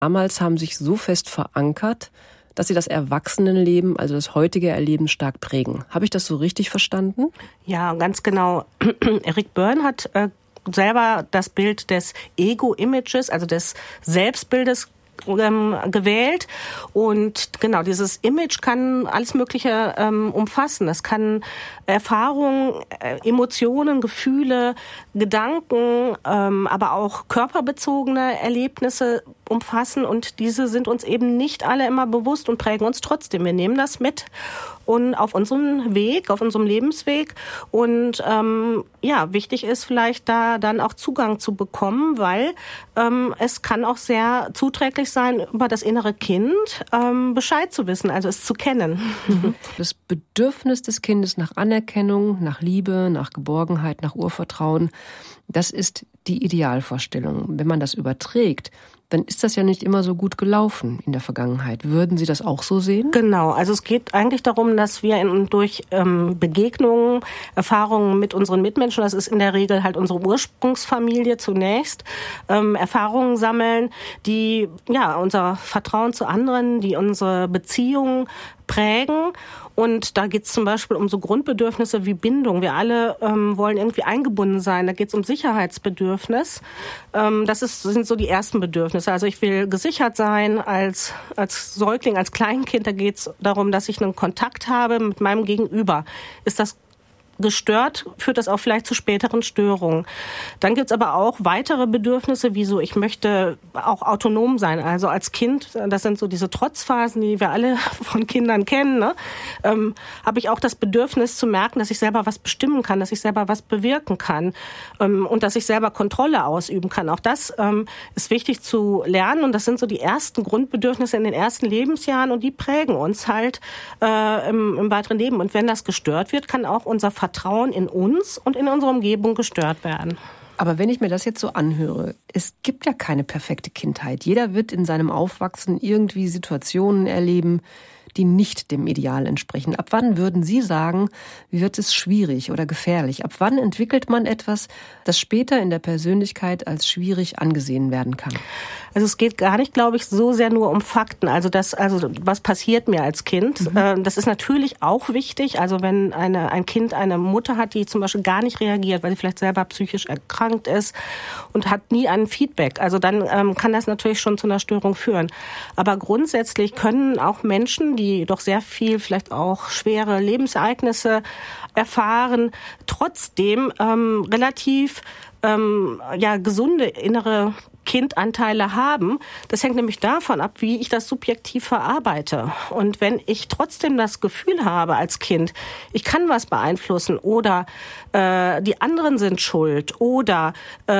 damals haben sich so fest verankert, dass sie das Erwachsenenleben, also das heutige Erleben, stark prägen. Habe ich das so richtig verstanden? Ja, ganz genau. Eric Berne hat selber das Bild des Ego-Images, also des Selbstbildes, gewählt. Und genau, dieses Image kann alles Mögliche umfassen. Das kann Erfahrungen, Emotionen, Gefühle, Gedanken, aber auch körperbezogene Erlebnisse umfassen. Und diese sind uns eben nicht alle immer bewusst und prägen uns trotzdem. Wir nehmen das mit und auf unserem Weg, auf unserem Lebensweg. Und wichtig ist vielleicht da dann auch Zugang zu bekommen, weil es kann auch sehr zuträglich sein, über das innere Kind Bescheid zu wissen, also es zu kennen. Das Bedürfnis des Kindes nach Anerkennung, nach Liebe, nach Geborgenheit, nach Urvertrauen, das ist die Idealvorstellung. Wenn man das überträgt, dann ist das ja nicht immer so gut gelaufen in der Vergangenheit. Würden Sie das auch so sehen? Genau, also es geht eigentlich darum, dass wir durch Begegnungen, Erfahrungen mit unseren Mitmenschen, das ist in der Regel halt unsere Ursprungsfamilie zunächst, Erfahrungen sammeln, die unser Vertrauen zu anderen, die unsere Beziehungen prägen. Und da geht es zum Beispiel um so Grundbedürfnisse wie Bindung. Wir alle wollen irgendwie eingebunden sein. Da geht es um Sicherheitsbedürfnis. Sind so die ersten Bedürfnisse. Also ich will gesichert sein als Säugling, als Kleinkind. Da geht es darum, dass ich einen Kontakt habe mit meinem Gegenüber. Ist das gestört, führt das auch vielleicht zu späteren Störungen. Dann gibt es aber auch weitere Bedürfnisse, wie so, ich möchte auch autonom sein. Also als Kind, das sind so diese Trotzphasen, die wir alle von Kindern kennen, ne? Habe ich auch das Bedürfnis zu merken, dass ich selber was bestimmen kann, dass ich selber was bewirken kann und dass ich selber Kontrolle ausüben kann. Auch das ist wichtig zu lernen und das sind so die ersten Grundbedürfnisse in den ersten Lebensjahren und die prägen uns halt im weiteren Leben. Und wenn das gestört wird, kann auch unser Vertrauen in uns und in unsere Umgebung gestört werden. Aber wenn ich mir das jetzt so anhöre, es gibt ja keine perfekte Kindheit. Jeder wird in seinem Aufwachsen irgendwie Situationen erleben, die nicht dem Ideal entsprechen. Ab wann würden Sie sagen, wird es schwierig oder gefährlich? Ab wann entwickelt man etwas, das später in der Persönlichkeit als schwierig angesehen werden kann? Also es geht gar nicht, glaube ich, so sehr nur um Fakten. Also was passiert mir als Kind? Das ist natürlich auch wichtig. Also wenn ein Kind eine Mutter hat, die zum Beispiel gar nicht reagiert, weil sie vielleicht selber psychisch erkrankt ist und hat nie ein Feedback. Also dann kann das natürlich schon zu einer Störung führen. Aber grundsätzlich können auch Menschen, die doch sehr viel, vielleicht auch schwere Lebensereignisse erfahren, trotzdem relativ gesunde innere Kindanteile haben. Das hängt nämlich davon ab, wie ich das subjektiv verarbeite. Und wenn ich trotzdem das Gefühl habe als Kind, ich kann was beeinflussen oder die anderen sind schuld oder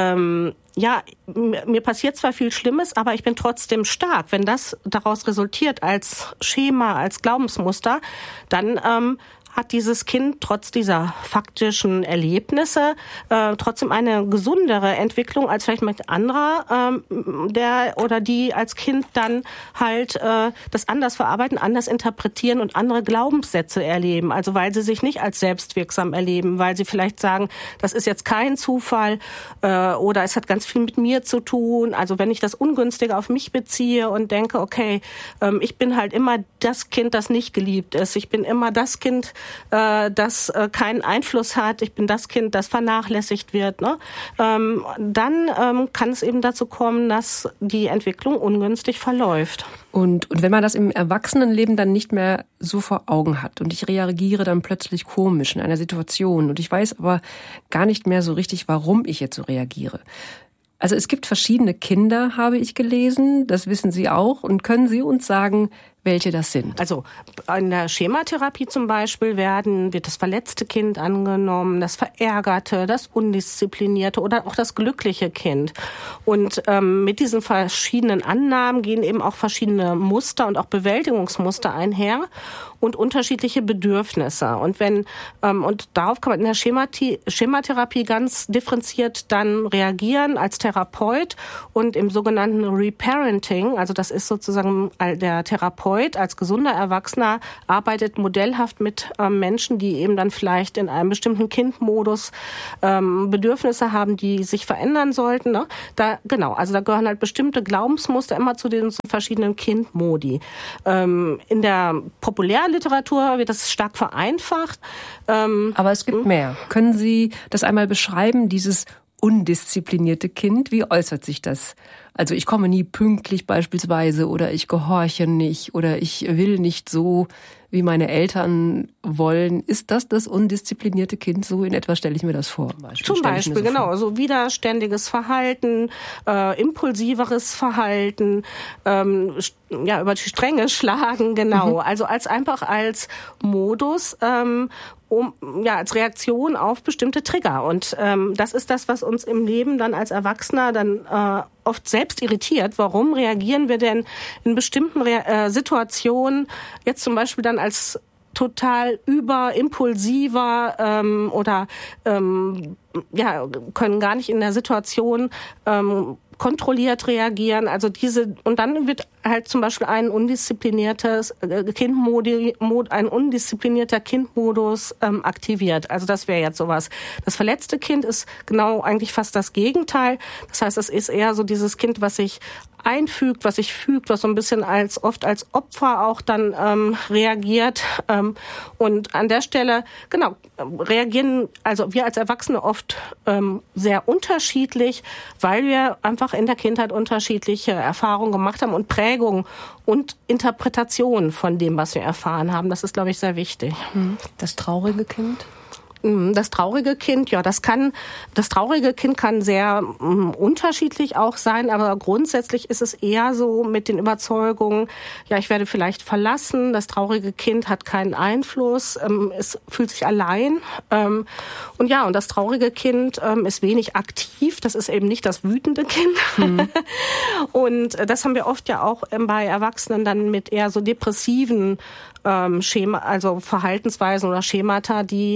mir passiert zwar viel Schlimmes, aber ich bin trotzdem stark. Wenn das daraus resultiert als Schema, als Glaubensmuster, dann hat dieses Kind trotz dieser faktischen Erlebnisse trotzdem eine gesundere Entwicklung als vielleicht mit anderer, der oder die als Kind dann halt das anders verarbeiten, anders interpretieren und andere Glaubenssätze erleben. Also weil sie sich nicht als selbstwirksam erleben, weil sie vielleicht sagen, das ist jetzt kein Zufall oder es hat ganz viel mit mir zu tun. Also wenn ich das Ungünstige auf mich beziehe und denke, okay, ich bin halt immer das Kind, das nicht geliebt ist. Ich bin immer das Kind, das keinen Einfluss hat. Ich bin das Kind, das vernachlässigt wird. Ne? Dann kann es eben dazu kommen, dass die Entwicklung ungünstig verläuft. Und wenn man das im Erwachsenenleben dann nicht mehr so vor Augen hat und ich reagiere dann plötzlich komisch in einer Situation und ich weiß aber gar nicht mehr so richtig, warum ich jetzt so reagiere. Also es gibt verschiedene Kinder, habe ich gelesen, das wissen Sie auch. Und können Sie uns sagen, welche das sind? Also in der Schematherapie zum Beispiel wird das verletzte Kind angenommen, das verärgerte, das undisziplinierte oder auch das glückliche Kind. Und mit diesen verschiedenen Annahmen gehen eben auch verschiedene Muster und auch Bewältigungsmuster einher und unterschiedliche Bedürfnisse. Und und darauf kann man in der Schematherapie ganz differenziert dann reagieren als Therapeut und im sogenannten Reparenting, also das ist sozusagen der Therapeut Therapeut als gesunder Erwachsener arbeitet modellhaft mit Menschen, die eben dann vielleicht in einem bestimmten Kindmodus Bedürfnisse haben, die sich verändern sollten. Ne? Da gehören halt bestimmte Glaubensmuster immer zu den verschiedenen Kindmodi. In der Populärliteratur wird das stark vereinfacht. Aber es gibt mehr. Können Sie das einmal beschreiben, dieses undisziplinierte Kind? Wie äußert sich das? Also ich komme nie pünktlich beispielsweise oder ich gehorche nicht oder ich will nicht so, wie meine Eltern wollen. Ist das undisziplinierte Kind? So in etwa stelle ich mir das vor. Zum Beispiel, genau. So widerständiges Verhalten, impulsiveres Verhalten, über die Stränge schlagen, genau. Also als Modus, als Reaktion auf bestimmte Trigger. Und das ist das, was uns im Leben dann als Erwachsener dann oft selbst irritiert. Warum reagieren wir denn in bestimmten Situationen jetzt zum Beispiel dann als total impulsiver oder können gar nicht in der Situation kontrolliert reagieren. Also und dann wird halt zum Beispiel ein undisziplinierter Kindmodus aktiviert. Also das wäre jetzt sowas. Das verletzte Kind ist genau eigentlich fast das Gegenteil. Das heißt, es ist eher so dieses Kind, was sich einfügt, was sich fügt, was so ein bisschen oft als Opfer auch dann reagiert. Und an der Stelle, reagieren also wir als Erwachsene oft sehr unterschiedlich, weil wir einfach in der Kindheit unterschiedliche Erfahrungen gemacht haben und Prägungen und Interpretationen von dem, was wir erfahren haben. Das ist, glaube ich, sehr wichtig. Das traurige Kind? Das traurige Kind, das traurige Kind kann sehr unterschiedlich auch sein, aber grundsätzlich ist es eher so mit den Überzeugungen, ich werde vielleicht verlassen, das traurige Kind hat keinen Einfluss, es fühlt sich allein und das traurige Kind ist wenig aktiv, das ist eben nicht das wütende Kind. Und das haben wir oft ja auch bei Erwachsenen dann mit eher so depressiven also Verhaltensweisen oder Schemata, die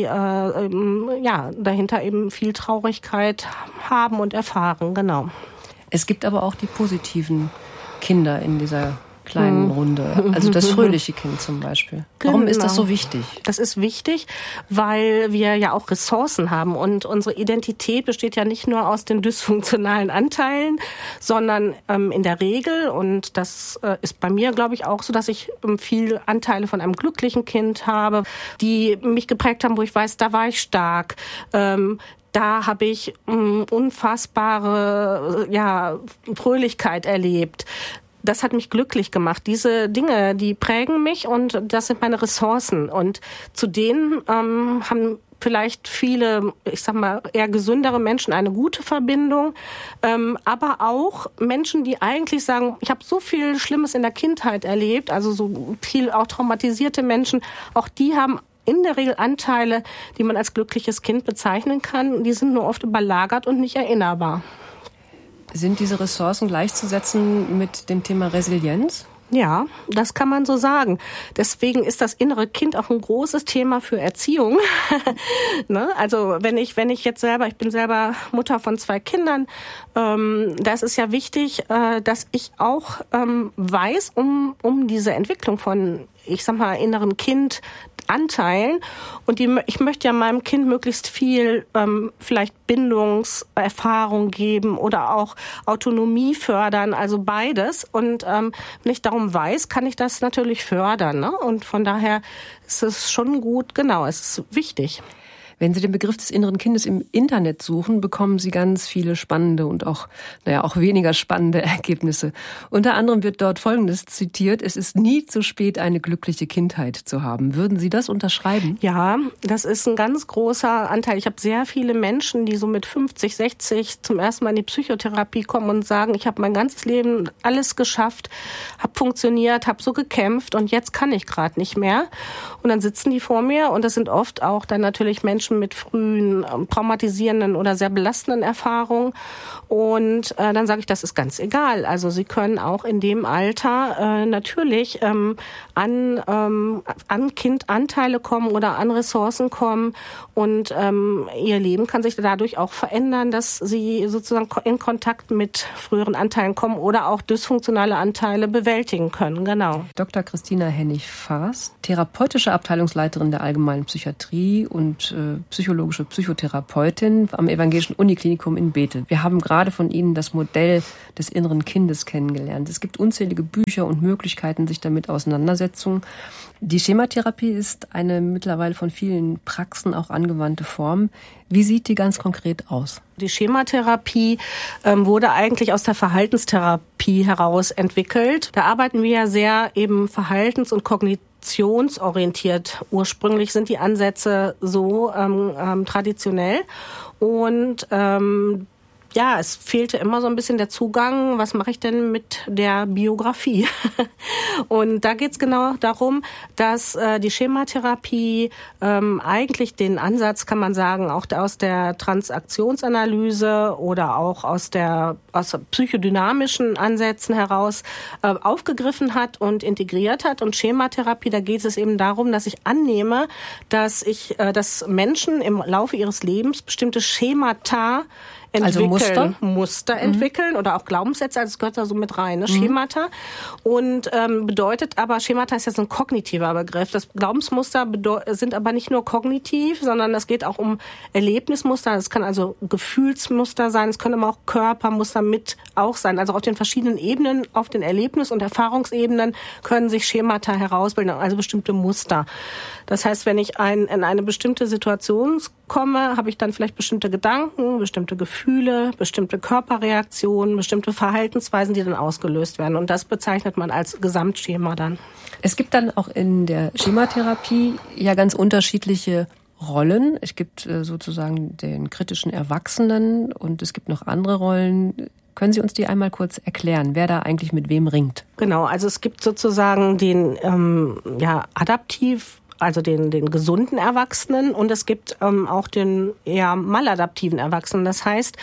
dahinter eben viel Traurigkeit haben und erfahren, genau. Es gibt aber auch die positiven Kinder in dieser kleinen Runde, also das fröhliche Kind zum Beispiel. Warum ist das so wichtig? Das ist wichtig, weil wir ja auch Ressourcen haben und unsere Identität besteht ja nicht nur aus den dysfunktionalen Anteilen, sondern in der Regel, und das ist bei mir, glaube ich, auch so, dass ich viel Anteile von einem glücklichen Kind habe, die mich geprägt haben, wo ich weiß, da war ich stark, da habe ich unfassbare Fröhlichkeit erlebt. Das hat mich glücklich gemacht. Diese Dinge, die prägen mich und das sind meine Ressourcen. Und zu denen haben vielleicht viele, ich sag mal, eher gesündere Menschen eine gute Verbindung. Aber auch Menschen, die eigentlich sagen, ich habe so viel Schlimmes in der Kindheit erlebt, also so viel auch traumatisierte Menschen, auch die haben in der Regel Anteile, die man als glückliches Kind bezeichnen kann. Die sind nur oft überlagert und nicht erinnerbar. Sind diese Ressourcen gleichzusetzen mit dem Thema Resilienz? Ja, das kann man so sagen. Deswegen ist das innere Kind auch ein großes Thema für Erziehung. Also wenn ich jetzt selber, ich bin selber Mutter von 2 Kindern, da ist es ja wichtig, dass ich auch weiß um diese Entwicklung von, ich sag mal, inneren Kindanteilen. Und ich möchte ja meinem Kind möglichst viel vielleicht Bindungserfahrung geben oder auch Autonomie fördern, also beides. Und wenn ich darum weiß, kann ich das natürlich fördern. Ne? Und von daher ist es schon gut, es ist wichtig. Wenn Sie den Begriff des inneren Kindes im Internet suchen, bekommen Sie ganz viele spannende und auch weniger spannende Ergebnisse. Unter anderem wird dort Folgendes zitiert: Es ist nie zu spät, eine glückliche Kindheit zu haben. Würden Sie das unterschreiben? Ja, das ist ein ganz großer Anteil. Ich habe sehr viele Menschen, die so mit 50, 60 zum ersten Mal in die Psychotherapie kommen und sagen, ich habe mein ganzes Leben alles geschafft, habe funktioniert, habe so gekämpft und jetzt kann ich gerade nicht mehr. Und dann sitzen die vor mir und das sind oft auch dann natürlich Menschen, Menschen mit frühen traumatisierenden oder sehr belastenden Erfahrungen. Und dann sage ich, das ist ganz egal. Also Sie können auch in dem Alter natürlich an Kindanteile kommen oder an Ressourcen kommen und Ihr Leben kann sich dadurch auch verändern, dass Sie sozusagen in Kontakt mit früheren Anteilen kommen oder auch dysfunktionale Anteile bewältigen können. Genau. Dr. Christina Hennig-Faas, therapeutische Abteilungsleiterin der Allgemeinen Psychiatrie und psychologische Psychotherapeutin am Evangelischen Uniklinikum in Bethel. Wir haben gerade von Ihnen das Modell des inneren Kindes kennengelernt. Es gibt unzählige Bücher und Möglichkeiten, sich damit auseinandersetzen. Die Schematherapie ist eine mittlerweile von vielen Praxen auch angewandte Form. Wie sieht die ganz konkret aus? Die Schematherapie wurde eigentlich aus der Verhaltenstherapie heraus entwickelt. Da arbeiten wir ja sehr eben verhaltens- und kognitionsorientiert. Ursprünglich sind die Ansätze so traditionell und es fehlte immer so ein bisschen der Zugang, was mache ich denn mit der Biografie? Und da geht's genau darum, dass die Schematherapie eigentlich den Ansatz, kann man sagen, auch aus der Transaktionsanalyse oder auch aus psychodynamischen Ansätzen heraus aufgegriffen hat und integriert hat. Und Schematherapie, da geht es eben darum, dass ich annehme, dass Menschen im Laufe ihres Lebens bestimmte Schemata Muster entwickeln oder auch Glaubenssätze, also es gehört da so mit rein, ne? Schemata. Und bedeutet aber, Schemata ist jetzt ein kognitiver Begriff. Das Glaubensmuster sind aber nicht nur kognitiv, sondern es geht auch um Erlebnismuster. Es kann also Gefühlsmuster sein, es können aber auch Körpermuster mit auch sein. Also auf den verschiedenen Ebenen, auf den Erlebnis- und Erfahrungsebenen können sich Schemata herausbilden, also bestimmte Muster. Das heißt, wenn ich in eine bestimmte Situation komme, habe ich dann vielleicht bestimmte Gedanken, bestimmte Gefühle, bestimmte Körperreaktionen, bestimmte Verhaltensweisen, die dann ausgelöst werden. Und das bezeichnet man als Gesamtschema dann. Es gibt dann auch in der Schematherapie ja ganz unterschiedliche Rollen. Es gibt sozusagen den kritischen Erwachsenen und es gibt noch andere Rollen. Können Sie uns die einmal kurz erklären, wer da eigentlich mit wem ringt? Genau, also es gibt sozusagen den also den gesunden Erwachsenen und es gibt auch den eher maladaptiven Erwachsenen. Das heißt,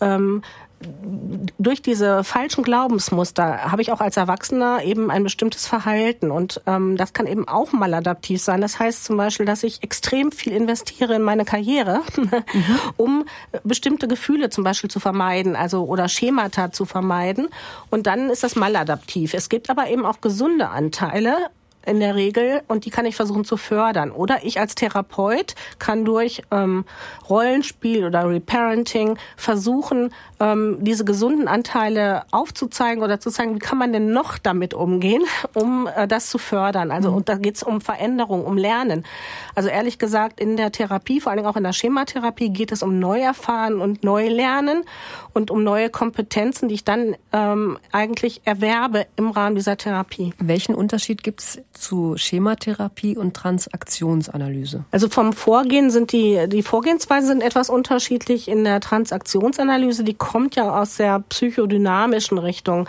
durch diese falschen Glaubensmuster habe ich auch als Erwachsener eben ein bestimmtes Verhalten und das kann eben auch maladaptiv sein. Das heißt zum Beispiel, dass ich extrem viel investiere in meine Karriere, um bestimmte Gefühle zum Beispiel zu vermeiden, also oder Schemata zu vermeiden und dann ist das maladaptiv. Es gibt aber eben auch gesunde Anteile in der Regel und die kann ich versuchen zu fördern. Oder ich als Therapeut kann durch Rollenspiel oder Reparenting versuchen, diese gesunden Anteile aufzuzeigen oder zu zeigen, wie kann man denn noch damit umgehen, um das zu fördern. Also und da geht es um Veränderung, um Lernen. Also ehrlich gesagt, in der Therapie, vor allem auch in der Schematherapie, geht es um Neuerfahren und Neulernen und um neue Kompetenzen, die ich dann eigentlich erwerbe im Rahmen dieser Therapie. Welchen Unterschied gibt es zu Schematherapie und Transaktionsanalyse? Also vom Vorgehen sind die Vorgehensweisen sind etwas unterschiedlich. In der Transaktionsanalyse, die kommt ja aus der psychodynamischen Richtung.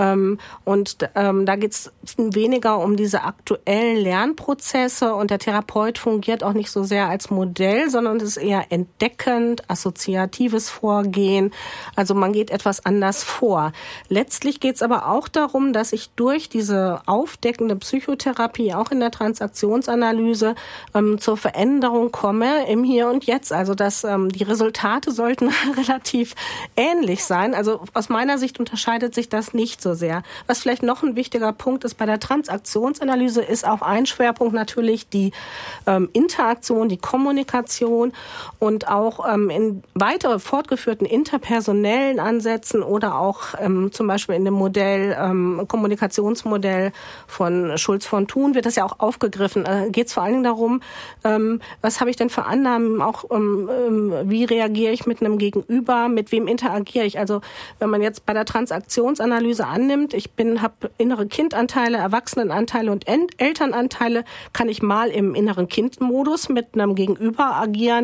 Da geht es weniger um diese aktuellen Lernprozesse und der Therapeut fungiert auch nicht so sehr als Modell, sondern es ist eher entdeckend, assoziatives Vorgehen. Also man geht etwas anders vor. Letztlich geht es aber auch darum, dass ich durch diese aufdeckende Psychotherapie, auch in der Transaktionsanalyse, zur Veränderung komme im Hier und Jetzt. Also dass die Resultate sollten relativ ähnlich sein. Also aus meiner Sicht unterscheidet sich das nicht so sehr. Was vielleicht noch ein wichtiger Punkt ist bei der Transaktionsanalyse, ist auch ein Schwerpunkt natürlich die Interaktion, die Kommunikation und auch in weitere fortgeführten interpersonellen Ansätzen oder auch zum Beispiel in dem Modell, Kommunikationsmodell von Schulz von Thun wird das ja auch aufgegriffen. Geht es vor allen Dingen darum, was habe ich denn für Annahmen, auch wie reagiere ich mit einem Gegenüber, mit wem interagiere ich. Also wenn man jetzt bei der Transaktionsanalyse annimmt, ich habe innere Kindanteile, Erwachsenenanteile und Elternanteile, kann ich mal im inneren Kindmodus mit einem Gegenüber agieren,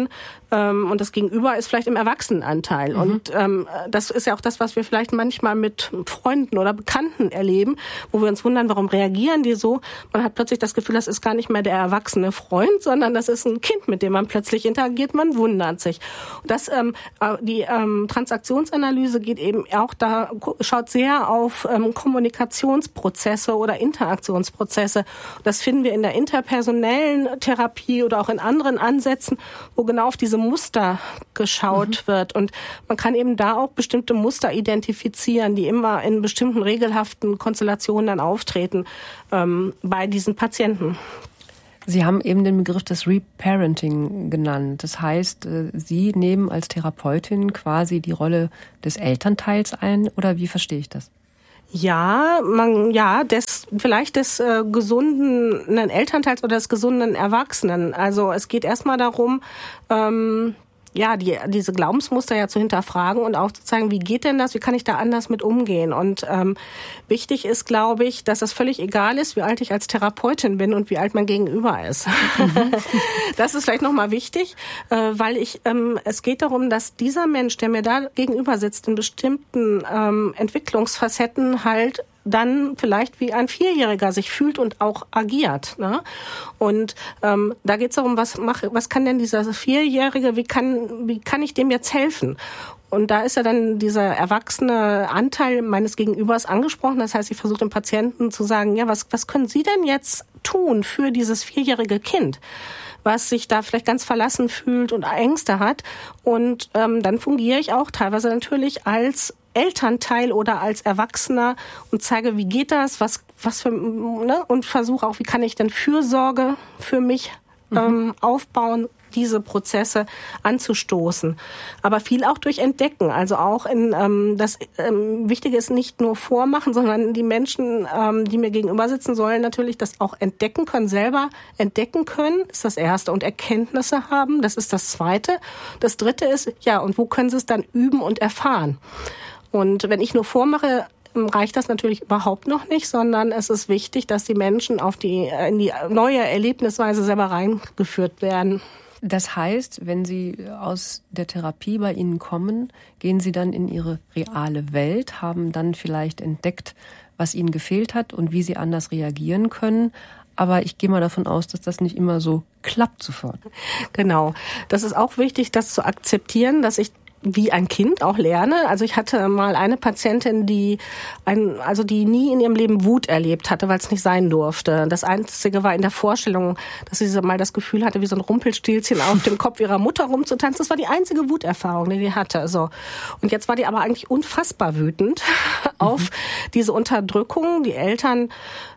und das Gegenüber ist vielleicht im Erwachsenenanteil. Und das ist ja auch das, was wir vielleicht manchmal mit Freunden oder Bekannten erleben, wo wir uns wundern, warum reagieren die so? Man hat plötzlich das Gefühl, das ist gar nicht mehr der erwachsene Freund, sondern das ist ein Kind, mit dem man plötzlich interagiert. Man wundert sich. Das, die Transaktionsanalyse geht eben auch da, schaut sehr auf Kommunikationsprozesse oder Interaktionsprozesse. Das finden wir in der interpersonellen Therapie oder auch in anderen Ansätzen, wo genau auf diese Muster geschaut wird. Und man kann eben da auch bestimmte Muster identifizieren, die immer in bestimmten regelhaften Konstellationen dann auftreten bei diesen Patienten. Sie haben eben den Begriff des Reparenting genannt. Das heißt, Sie nehmen als Therapeutin quasi die Rolle des Elternteils ein, oder wie verstehe ich das? Ja, vielleicht des gesunden Elternteils oder des gesunden Erwachsenen. Also es geht erstmal darum, diese Glaubensmuster zu hinterfragen und auch zu zeigen, wie geht denn das, wie kann ich da anders mit umgehen? Und wichtig ist, glaube ich, dass es völlig egal ist, wie alt ich als Therapeutin bin und wie alt mein Gegenüber ist. Das ist vielleicht nochmal wichtig, weil es geht darum, dass dieser Mensch, der mir da gegenüber sitzt, in bestimmten Entwicklungsfacetten halt dann vielleicht wie ein Vierjähriger sich fühlt und auch agiert. Ne? Und da geht es darum, was kann denn dieser Vierjährige, wie kann ich dem jetzt helfen? Und da ist ja dann dieser erwachsene Anteil meines Gegenübers angesprochen. Das heißt, ich versuche dem Patienten zu sagen, ja, was können Sie denn jetzt tun für dieses vierjährige Kind, was sich da vielleicht ganz verlassen fühlt und Ängste hat? Und dann fungiere ich auch teilweise natürlich als Elternteil oder als Erwachsener und zeige, wie geht das, was für, ne? Und versuche auch, wie kann ich denn Fürsorge für mich aufbauen, diese Prozesse anzustoßen. Aber viel auch durch Entdecken. Also auch das Wichtige ist nicht nur vormachen, sondern die Menschen, die mir gegenüber sitzen, sollen natürlich das auch entdecken können, selber entdecken können, ist das Erste. Und Erkenntnisse haben, das ist das Zweite. Das Dritte ist, und wo können sie es dann üben und erfahren? Und wenn ich nur vormache, reicht das natürlich überhaupt noch nicht, sondern es ist wichtig, dass die Menschen in die neue Erlebnisweise selber reingeführt werden. Das heißt, wenn Sie aus der Therapie bei Ihnen kommen, gehen Sie dann in Ihre reale Welt, haben dann vielleicht entdeckt, was Ihnen gefehlt hat und wie Sie anders reagieren können. Aber ich gehe mal davon aus, dass das nicht immer so klappt sofort. Genau. Das ist auch wichtig, das zu akzeptieren, dass ich wie ein Kind auch lerne. Also ich hatte mal eine Patientin, die nie in ihrem Leben Wut erlebt hatte, weil es nicht sein durfte. Das Einzige war in der Vorstellung, dass sie mal das Gefühl hatte, wie so ein Rumpelstilzchen auf dem Kopf ihrer Mutter rumzutanzen. Das war die einzige Wuterfahrung, die hatte. So. Und jetzt war die aber eigentlich unfassbar wütend auf diese Unterdrückung. Die Eltern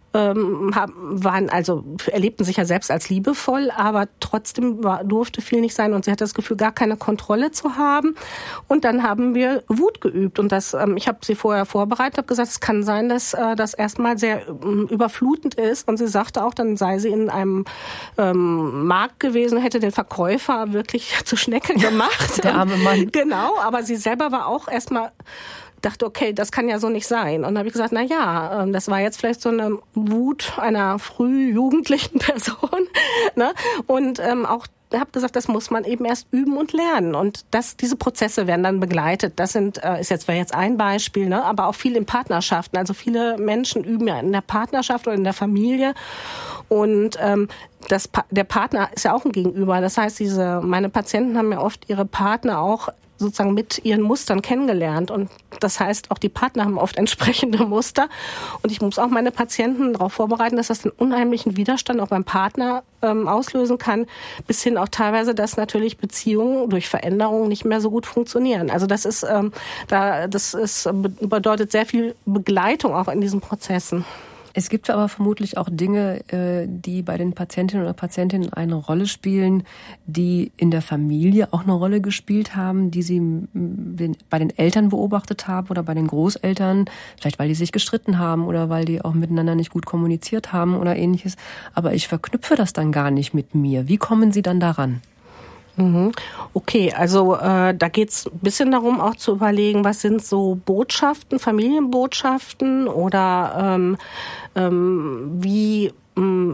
erlebten sich ja selbst als liebevoll, aber trotzdem durfte viel nicht sein und sie hatte das Gefühl, gar keine Kontrolle zu haben. Und dann haben wir Wut geübt und ich habe sie vorher vorbereitet, habe gesagt, es kann sein, dass das erstmal sehr überflutend ist und sie sagte auch, dann sei sie in einem Markt gewesen, hätte den Verkäufer wirklich zur Schnecke gemacht. Der arme Mann. Genau, aber sie selber war auch erstmal dachte, okay, das kann ja so nicht sein. Und dann habe ich gesagt, das war jetzt vielleicht so eine Wut einer früh jugendlichen Person. Ne? Und auch habe gesagt, das muss man eben erst üben und lernen. Und diese Prozesse werden dann begleitet. Das wäre jetzt ein Beispiel, ne? Aber auch viel in Partnerschaften. Also viele Menschen üben ja in der Partnerschaft oder in der Familie. Und der Partner ist ja auch ein Gegenüber. Das heißt, meine Patienten haben ja oft ihre Partner auch sozusagen mit ihren Mustern kennengelernt. Und das heißt, auch die Partner haben oft entsprechende Muster. Und ich muss auch meine Patienten darauf vorbereiten, dass das einen unheimlichen Widerstand auch beim Partner auslösen kann, bis hin auch teilweise, dass natürlich Beziehungen durch Veränderungen nicht mehr so gut funktionieren. Also bedeutet sehr viel Begleitung auch in diesen Prozessen. Es gibt aber vermutlich auch Dinge, die bei den Patientinnen oder Patientinnen eine Rolle spielen, die in der Familie auch eine Rolle gespielt haben, die Sie bei den Eltern beobachtet haben oder bei den Großeltern, vielleicht weil die sich gestritten haben oder weil die auch miteinander nicht gut kommuniziert haben oder ähnliches. Aber ich verknüpfe das dann gar nicht mit mir. Wie kommen Sie dann daran? Okay, also da geht's ein bisschen darum, auch zu überlegen, was sind so Botschaften, Familienbotschaften oder wie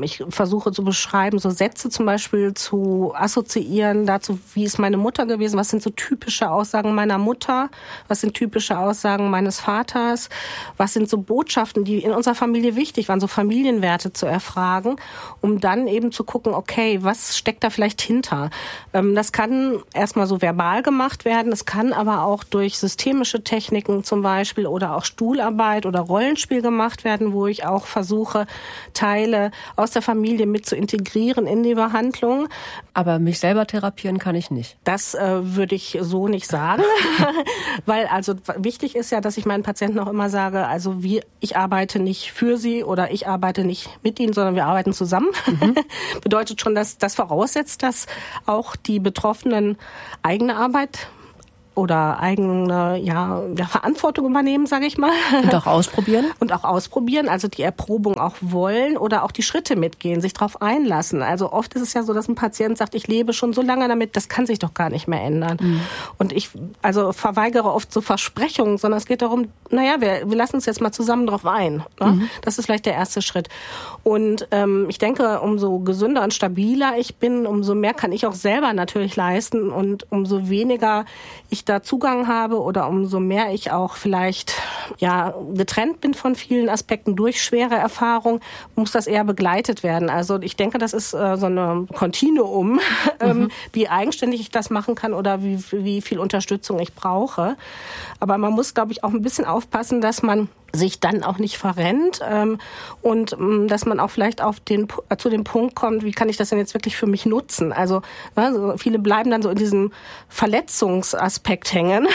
Ich versuche zu beschreiben, so Sätze zum Beispiel zu assoziieren dazu, wie ist meine Mutter gewesen, was sind so typische Aussagen meiner Mutter, was sind typische Aussagen meines Vaters, was sind so Botschaften, die in unserer Familie wichtig waren, so Familienwerte zu erfragen, um dann eben zu gucken, okay, was steckt da vielleicht hinter? Das kann erstmal so verbal gemacht werden, es kann aber auch durch systemische Techniken zum Beispiel oder auch Stuhlarbeit oder Rollenspiel gemacht werden, wo ich auch versuche, Teile aus der Familie mit zu integrieren in die Behandlung. Aber mich selber therapieren kann ich nicht. Das würde ich so nicht sagen, weil also wichtig ist ja, dass ich meinen Patienten auch immer sage, also ich arbeite nicht für sie oder ich arbeite nicht mit ihnen, sondern wir arbeiten zusammen. Bedeutet schon, dass das voraussetzt, dass auch die Betroffenen eigene Arbeit oder eigene Verantwortung übernehmen, sage ich mal. Und auch ausprobieren? Und auch ausprobieren, also die Erprobung auch wollen oder auch die Schritte mitgehen, sich darauf einlassen. Also oft ist es ja so, dass ein Patient sagt, ich lebe schon so lange damit, das kann sich doch gar nicht mehr ändern. Mhm. Und ich verweigere oft so Versprechungen, sondern es geht darum, wir lassen uns jetzt mal zusammen drauf ein. Ne? Mhm. Das ist vielleicht der erste Schritt. Und ich denke, umso gesünder und stabiler ich bin, umso mehr kann ich auch selber natürlich leisten und umso weniger ich da Zugang habe oder umso mehr ich auch vielleicht getrennt bin von vielen Aspekten durch schwere Erfahrung, muss das eher begleitet werden. Also ich denke, das ist so eine Kontinuum, wie eigenständig ich das machen kann oder wie viel Unterstützung ich brauche. Aber man muss, glaube ich, auch ein bisschen aufpassen, dass man sich dann auch nicht verrennt und dass man auch vielleicht zu dem Punkt kommt, wie kann ich das denn jetzt wirklich für mich nutzen? Also viele bleiben dann so in diesem Verletzungsaspekt hängen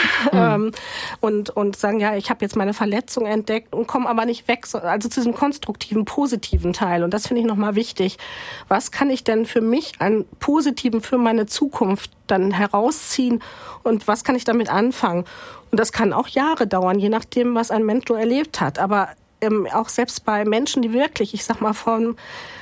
und sagen, ja, ich habe jetzt meine Verletzung entdeckt und kommen aber nicht weg, also zu diesem konstruktiven, positiven Teil. Und das finde ich nochmal wichtig. Was kann ich denn für mich an Positiven für meine Zukunft dann herausziehen und was kann ich damit anfangen? Und das kann auch Jahre dauern, je nachdem, was ein Mensch so erlebt hat. Aber auch selbst bei Menschen, die wirklich, ich sag mal, von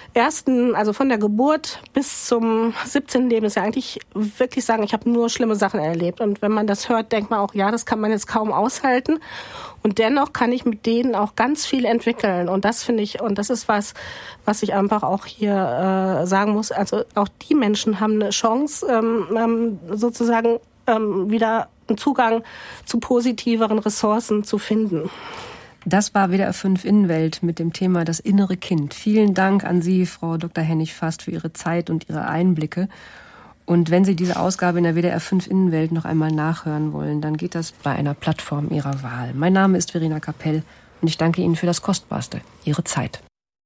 der Geburt bis zum 17. Lebensjahr eigentlich wirklich sagen, ich habe nur schlimme Sachen erlebt. Und wenn man das hört, denkt man auch, ja, das kann man jetzt kaum aushalten. Und dennoch kann ich mit denen auch ganz viel entwickeln. Und das finde ich, und das ist was ich einfach auch hier sagen muss. Also auch die Menschen haben eine Chance, sozusagen wieder einen Zugang zu positiveren Ressourcen zu finden. Das war WDR 5 Innenwelt mit dem Thema das innere Kind. Vielen Dank an Sie, Frau Dr. Hennig-Fast, für Ihre Zeit und Ihre Einblicke. Und wenn Sie diese Ausgabe in der WDR 5 Innenwelt noch einmal nachhören wollen, dann geht das bei einer Plattform Ihrer Wahl. Mein Name ist Verena Kapell und ich danke Ihnen für das Kostbarste, Ihre Zeit.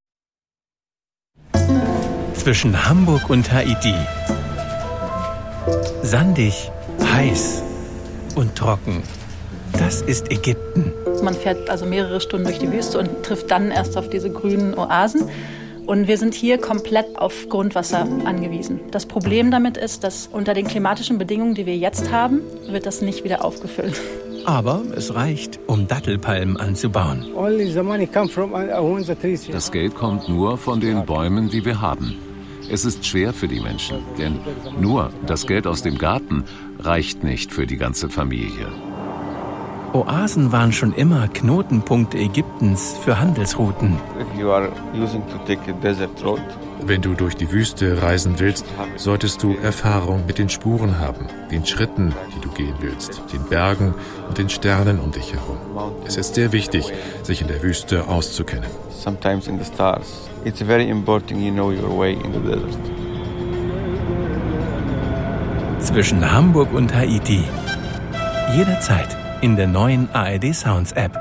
Zwischen Hamburg und Haiti. Sandig, heiß und trocken. Das ist Ägypten. Man fährt also mehrere Stunden durch die Wüste und trifft dann erst auf diese grünen Oasen. Und wir sind hier komplett auf Grundwasser angewiesen. Das Problem damit ist, dass unter den klimatischen Bedingungen, die wir jetzt haben, wird das nicht wieder aufgefüllt. Aber es reicht, um Dattelpalmen anzubauen. Das Geld kommt nur von den Bäumen, die wir haben. Es ist schwer für die Menschen, denn nur das Geld aus dem Garten reicht nicht für die ganze Familie. Oasen waren schon immer Knotenpunkte Ägyptens für Handelsrouten. Wenn du durch die Wüste reisen willst, solltest du Erfahrung mit den Spuren haben, den Schritten, die du gehen willst, den Bergen und den Sternen um dich herum. Es ist sehr wichtig, sich in der Wüste auszukennen. Sometimes in the stars. It's very important you know your way in the desert. Zwischen Hamburg und Haiti. Jederzeit in der neuen ARD Sounds App.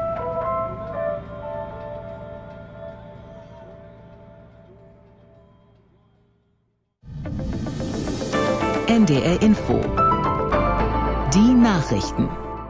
NDR Info. Die Nachrichten.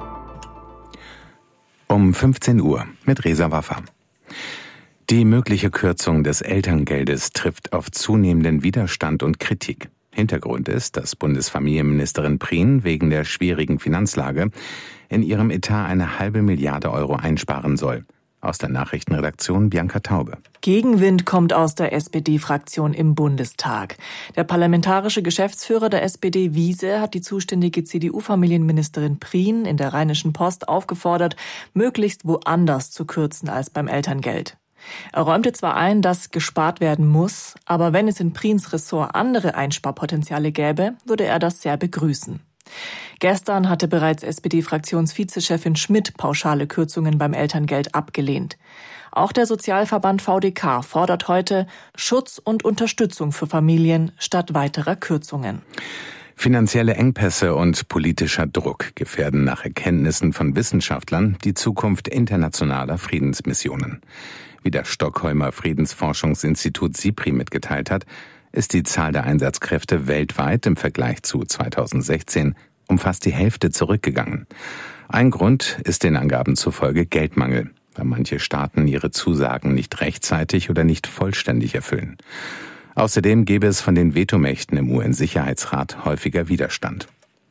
Um 15 Uhr mit Reza Waffa. Die mögliche Kürzung des Elterngeldes trifft auf zunehmenden Widerstand und Kritik. Hintergrund ist, dass Bundesfamilienministerin Prien wegen der schwierigen Finanzlage in ihrem Etat eine $500 Milliarden einsparen soll. Aus der Nachrichtenredaktion Bianca Taube. Gegenwind kommt aus der SPD-Fraktion im Bundestag. Der parlamentarische Geschäftsführer der SPD, Wiese, hat die zuständige CDU-Familienministerin Prien in der Rheinischen Post aufgefordert, möglichst woanders zu kürzen als beim Elterngeld. Er räumte zwar ein, dass gespart werden muss, aber wenn es in Prins Ressort andere Einsparpotenziale gäbe, würde er das sehr begrüßen. Gestern hatte bereits SPD-Fraktionsvizechefin Schmidt pauschale Kürzungen beim Elterngeld abgelehnt. Auch der Sozialverband VDK fordert heute Schutz und Unterstützung für Familien statt weiterer Kürzungen. Finanzielle Engpässe und politischer Druck gefährden nach Erkenntnissen von Wissenschaftlern die Zukunft internationaler Friedensmissionen. Wie das Stockholmer Friedensforschungsinstitut SIPRI mitgeteilt hat, ist die Zahl der Einsatzkräfte weltweit im Vergleich zu 2016 um fast die Hälfte zurückgegangen. Ein Grund ist den Angaben zufolge Geldmangel, weil manche Staaten ihre Zusagen nicht rechtzeitig oder nicht vollständig erfüllen. Außerdem gäbe es von den Vetomächten im UN-Sicherheitsrat häufiger Widerstand.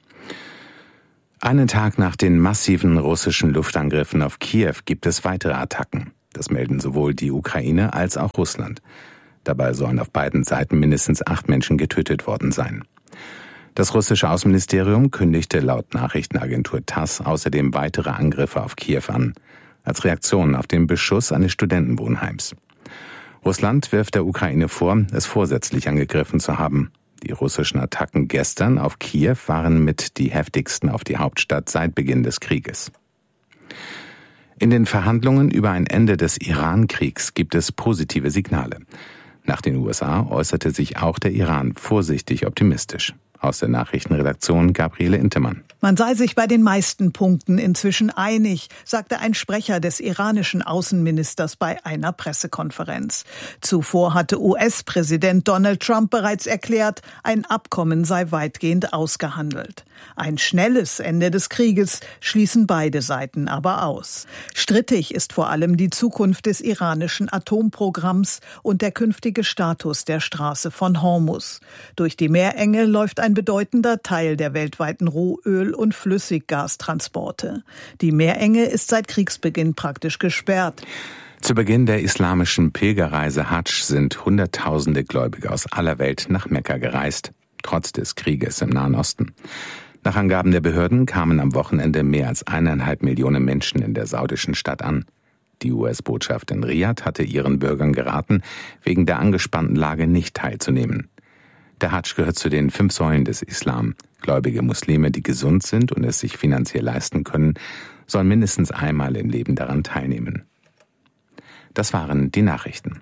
Einen Tag nach den massiven russischen Luftangriffen auf Kiew gibt es weitere Attacken. Das melden sowohl die Ukraine als auch Russland. Dabei sollen auf beiden Seiten mindestens 8 Menschen getötet worden sein. Das russische Außenministerium kündigte laut Nachrichtenagentur TASS außerdem weitere Angriffe auf Kiew an, als Reaktion auf den Beschuss eines Studentenwohnheims. Russland wirft der Ukraine vor, es vorsätzlich angegriffen zu haben. Die russischen Attacken gestern auf Kiew waren mit die heftigsten auf die Hauptstadt seit Beginn des Krieges. In den Verhandlungen über ein Ende des Iran-Kriegs gibt es positive Signale. Nach den USA äußerte sich auch der Iran vorsichtig optimistisch. Aus der Nachrichtenredaktion Gabriele Intemann. Man sei sich bei den meisten Punkten inzwischen einig, sagte ein Sprecher des iranischen Außenministers bei einer Pressekonferenz. Zuvor hatte US-Präsident Donald Trump bereits erklärt, ein Abkommen sei weitgehend ausgehandelt. Ein schnelles Ende des Krieges schließen beide Seiten aber aus. Strittig ist vor allem die Zukunft des iranischen Atomprogramms und der künftige Status der Straße von Hormuz. Durch die Meerenge läuft ein bedeutender Teil der weltweiten Rohöl- und Flüssiggastransporte. Die Meerenge ist seit Kriegsbeginn praktisch gesperrt. Zu Beginn der islamischen Pilgerreise Hadsch sind Hunderttausende Gläubige aus aller Welt nach Mekka gereist, trotz des Krieges im Nahen Osten. Nach Angaben der Behörden kamen am Wochenende mehr als 1,5 Millionen Menschen in der saudischen Stadt an. Die US-Botschaft in Riad hatte ihren Bürgern geraten, wegen der angespannten Lage nicht teilzunehmen. Der Hadsch gehört zu den 5 Säulen des Islam. Gläubige Muslime, die gesund sind und es sich finanziell leisten können, sollen mindestens einmal im Leben daran teilnehmen. Das waren die Nachrichten.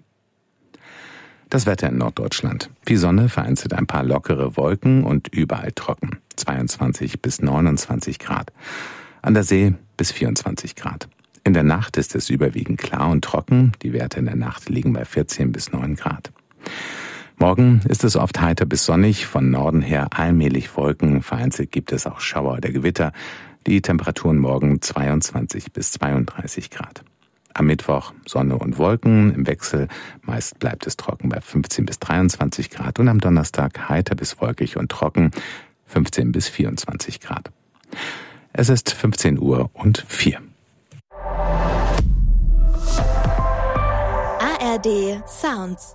Das Wetter in Norddeutschland. Viel Sonne, vereinzelt ein paar lockere Wolken und überall trocken. 22 bis 29 Grad. An der See bis 24 Grad. In der Nacht ist es überwiegend klar und trocken. Die Werte in der Nacht liegen bei 14 bis 9 Grad. Morgen ist es oft heiter bis sonnig, von Norden her allmählich Wolken, vereinzelt gibt es auch Schauer oder Gewitter. Die Temperaturen morgen 22 bis 32 Grad. Am Mittwoch Sonne und Wolken im Wechsel, meist bleibt es trocken bei 15 bis 23 Grad und am Donnerstag heiter bis wolkig und trocken, 15 bis 24 Grad. Es ist 15:04. ARD Sounds.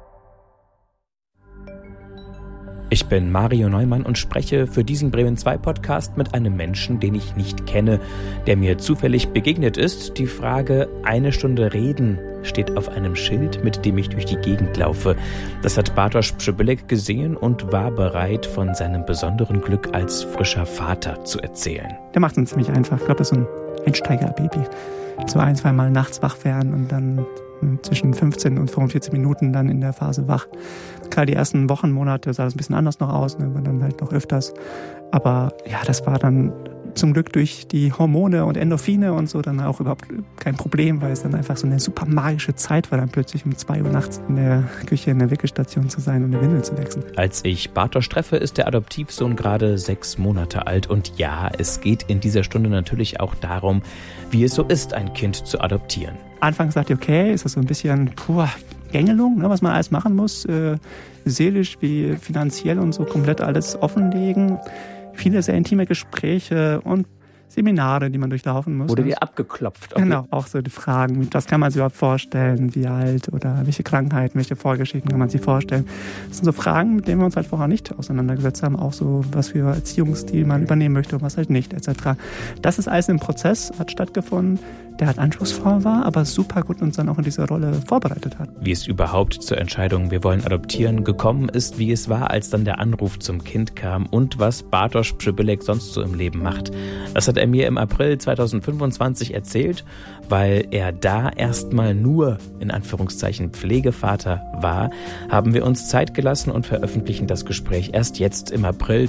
Ich bin Mario Neumann und spreche für diesen Bremen 2 Podcast mit einem Menschen, den ich nicht kenne, der mir zufällig begegnet ist. Die Frage, 1 Stunde reden, steht auf einem Schild, mit dem ich durch die Gegend laufe. Das hat Bartosz Przybylek gesehen und war bereit, von seinem besonderen Glück als frischer Vater zu erzählen. Der macht es ziemlich einfach. Ich glaube, das ist so ein Einsteiger-Baby. So 1-2 Mal nachts wach werden und dann zwischen 15 und 45 Minuten dann in der Phase wach. Klar, die ersten Wochen, Monate sah das ein bisschen anders noch aus, ne, dann halt noch öfters. Aber ja, das war dann zum Glück durch die Hormone und Endorphine und so dann auch überhaupt kein Problem, weil es dann einfach so eine super magische Zeit war, dann plötzlich um 2 Uhr nachts in der Küche in der Wickelstation zu sein und eine Windel zu wechseln. Als ich Bartosz treffe, ist der Adoptivsohn gerade 6 Monate alt. Und ja, es geht in dieser Stunde natürlich auch darum, wie es so ist, ein Kind zu adoptieren. Anfangs dachte ich, okay, ist das so ein bisschen Gängelung, ne, was man alles machen muss, seelisch wie finanziell und so komplett alles offenlegen. Viele sehr intime Gespräche und Seminare, die man durchlaufen muss. Wurde dir abgeklopft? Okay. Genau, auch so die Fragen, was kann man sich überhaupt vorstellen, wie alt oder welche Krankheiten, welche Vorgeschichten kann man sich vorstellen. Das sind so Fragen, mit denen wir uns halt vorher nicht auseinandergesetzt haben, auch so, was für Erziehungsstil man übernehmen möchte und was halt nicht, etc. Das ist alles im Prozess, hat stattgefunden. der halt anspruchsvoll war, aber super gut uns dann auch in dieser Rolle vorbereitet hat. Wie es überhaupt zur Entscheidung "Wir wollen adoptieren" gekommen ist, wie es war, als dann der Anruf zum Kind kam und was Bartosz Przybylek sonst so im Leben macht. Das hat er mir im April 2025 erzählt, weil er da erstmal nur, in Anführungszeichen, Pflegevater war, haben wir uns Zeit gelassen und veröffentlichen das Gespräch erst jetzt im April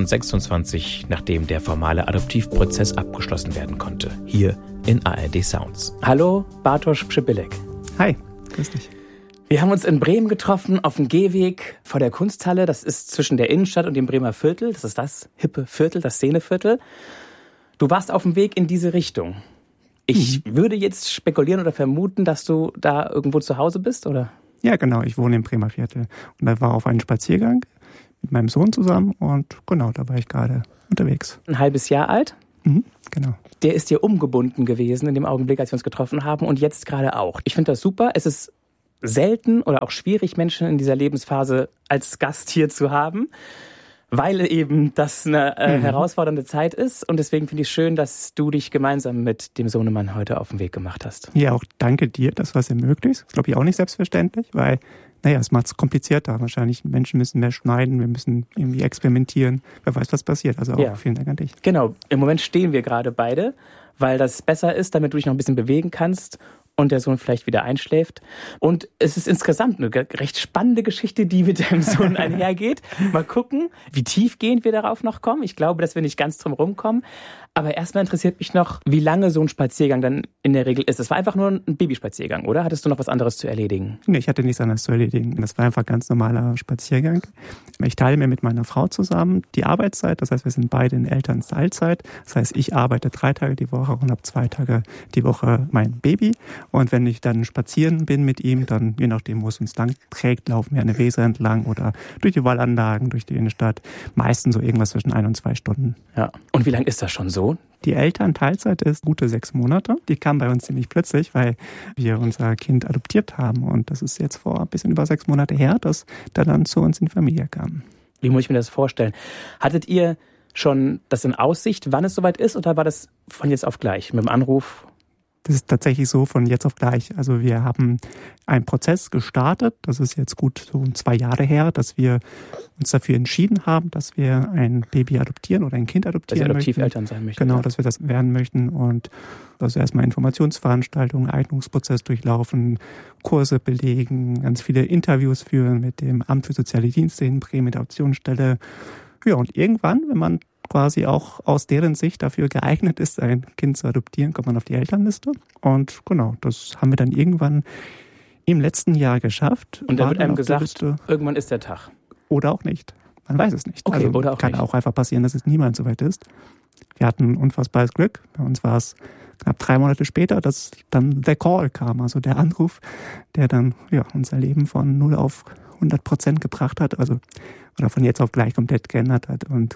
2026, nachdem der formale Adoptivprozess abgeschlossen werden konnte. Hier in ARD Sounds. Hallo, Bartosz Przybylek. Hi, grüß dich. Wir haben uns in Bremen getroffen, auf dem Gehweg vor der Kunsthalle. Das ist zwischen der Innenstadt und dem Bremer Viertel. Das ist das hippe Viertel, das Szeneviertel. Du warst auf dem Weg in diese Richtung. Ich würde jetzt spekulieren oder vermuten, dass du da irgendwo zu Hause bist, oder? Ja, genau. Ich wohne im Bremer Viertel. Und da war auf einen Spaziergang mit meinem Sohn zusammen und genau, da war ich gerade unterwegs. Ein halbes Jahr alt? Genau. Der ist dir umgebunden gewesen in dem Augenblick, als wir uns getroffen haben und jetzt gerade auch. Ich finde das super. Es ist selten oder auch schwierig, Menschen in dieser Lebensphase als Gast hier zu haben, weil eben das eine herausfordernde Zeit ist. Und deswegen finde ich es schön, dass du dich gemeinsam mit dem Sohnemann heute auf den Weg gemacht hast. Ja, auch danke dir, dass was ermöglicht. Das glaube ich auch nicht selbstverständlich, weil, es macht es komplizierter. Wahrscheinlich Menschen müssen mehr schneiden, wir müssen irgendwie experimentieren. Wer weiß, was passiert. Also auch vielen Dank an dich. Genau, im Moment stehen wir gerade beide, weil das besser ist, damit du dich noch ein bisschen bewegen kannst und der Sohn vielleicht wieder einschläft. Und es ist insgesamt eine recht spannende Geschichte, die mit deinem Sohn einhergeht. Mal gucken, wie tiefgehend wir darauf noch kommen. Ich glaube, dass wir nicht ganz drum rumkommen. Aber erstmal interessiert mich noch, wie lange so ein Spaziergang dann in der Regel ist. Es war einfach nur ein Babyspaziergang, oder? Hattest du noch was anderes zu erledigen? Nee, ich hatte nichts anderes zu erledigen. Das war einfach ein ganz normaler Spaziergang. Ich teile mir mit meiner Frau zusammen die Arbeitszeit. Das heißt, wir sind beide in Elternteilzeit. Das heißt, ich arbeite 3 Tage die Woche und habe 2 Tage die Woche mein Baby. Und wenn ich dann spazieren bin mit ihm, dann, je nachdem, wo es uns lang trägt, laufen wir eine Weser entlang oder durch die Wallanlagen, durch die Innenstadt. Meistens so irgendwas zwischen 1 und 2 Stunden. Ja. Und wie lange ist das schon so? Die Elternteilzeit ist gute 6 Monate. Die kam bei uns ziemlich plötzlich, weil wir unser Kind adoptiert haben. Und das ist jetzt vor ein bisschen über 6 Monate her, dass der dann zu uns in die Familie kam. Wie muss ich mir das vorstellen? Hattet ihr schon das in Aussicht, wann es soweit ist, oder war das von jetzt auf gleich mit dem Anruf? Das ist tatsächlich so von jetzt auf gleich. Also wir haben einen Prozess gestartet. Das ist jetzt gut so 2 Jahre her, dass wir uns dafür entschieden haben, dass wir ein Baby adoptieren oder ein Kind adoptieren möchten. Dass ihr Adoptiveltern sein möchtet. Genau, dass wir das werden möchten. Und also erstmal Informationsveranstaltungen, Eignungsprozess durchlaufen, Kurse belegen, ganz viele Interviews führen mit dem Amt für Soziale Dienste in Bremen, mit der Adoptionsstelle. Ja, und irgendwann, wenn man quasi auch aus deren Sicht dafür geeignet ist, ein Kind zu adoptieren, kommt man auf die Elternliste. Und genau, das haben wir dann irgendwann im letzten Jahr geschafft. Und da wird einem gesagt, irgendwann ist der Tag. Oder auch nicht. Man weiß es nicht. Okay, also oder auch kann nicht. Auch einfach passieren, dass es niemand so weit ist. Wir hatten unfassbares Glück. Bei uns war es knapp 3 Monate später, dass dann der Call kam, also der Anruf, der dann unser Leben von 0 auf 100% gebracht hat, also oder von jetzt auf gleich komplett geändert hat. Und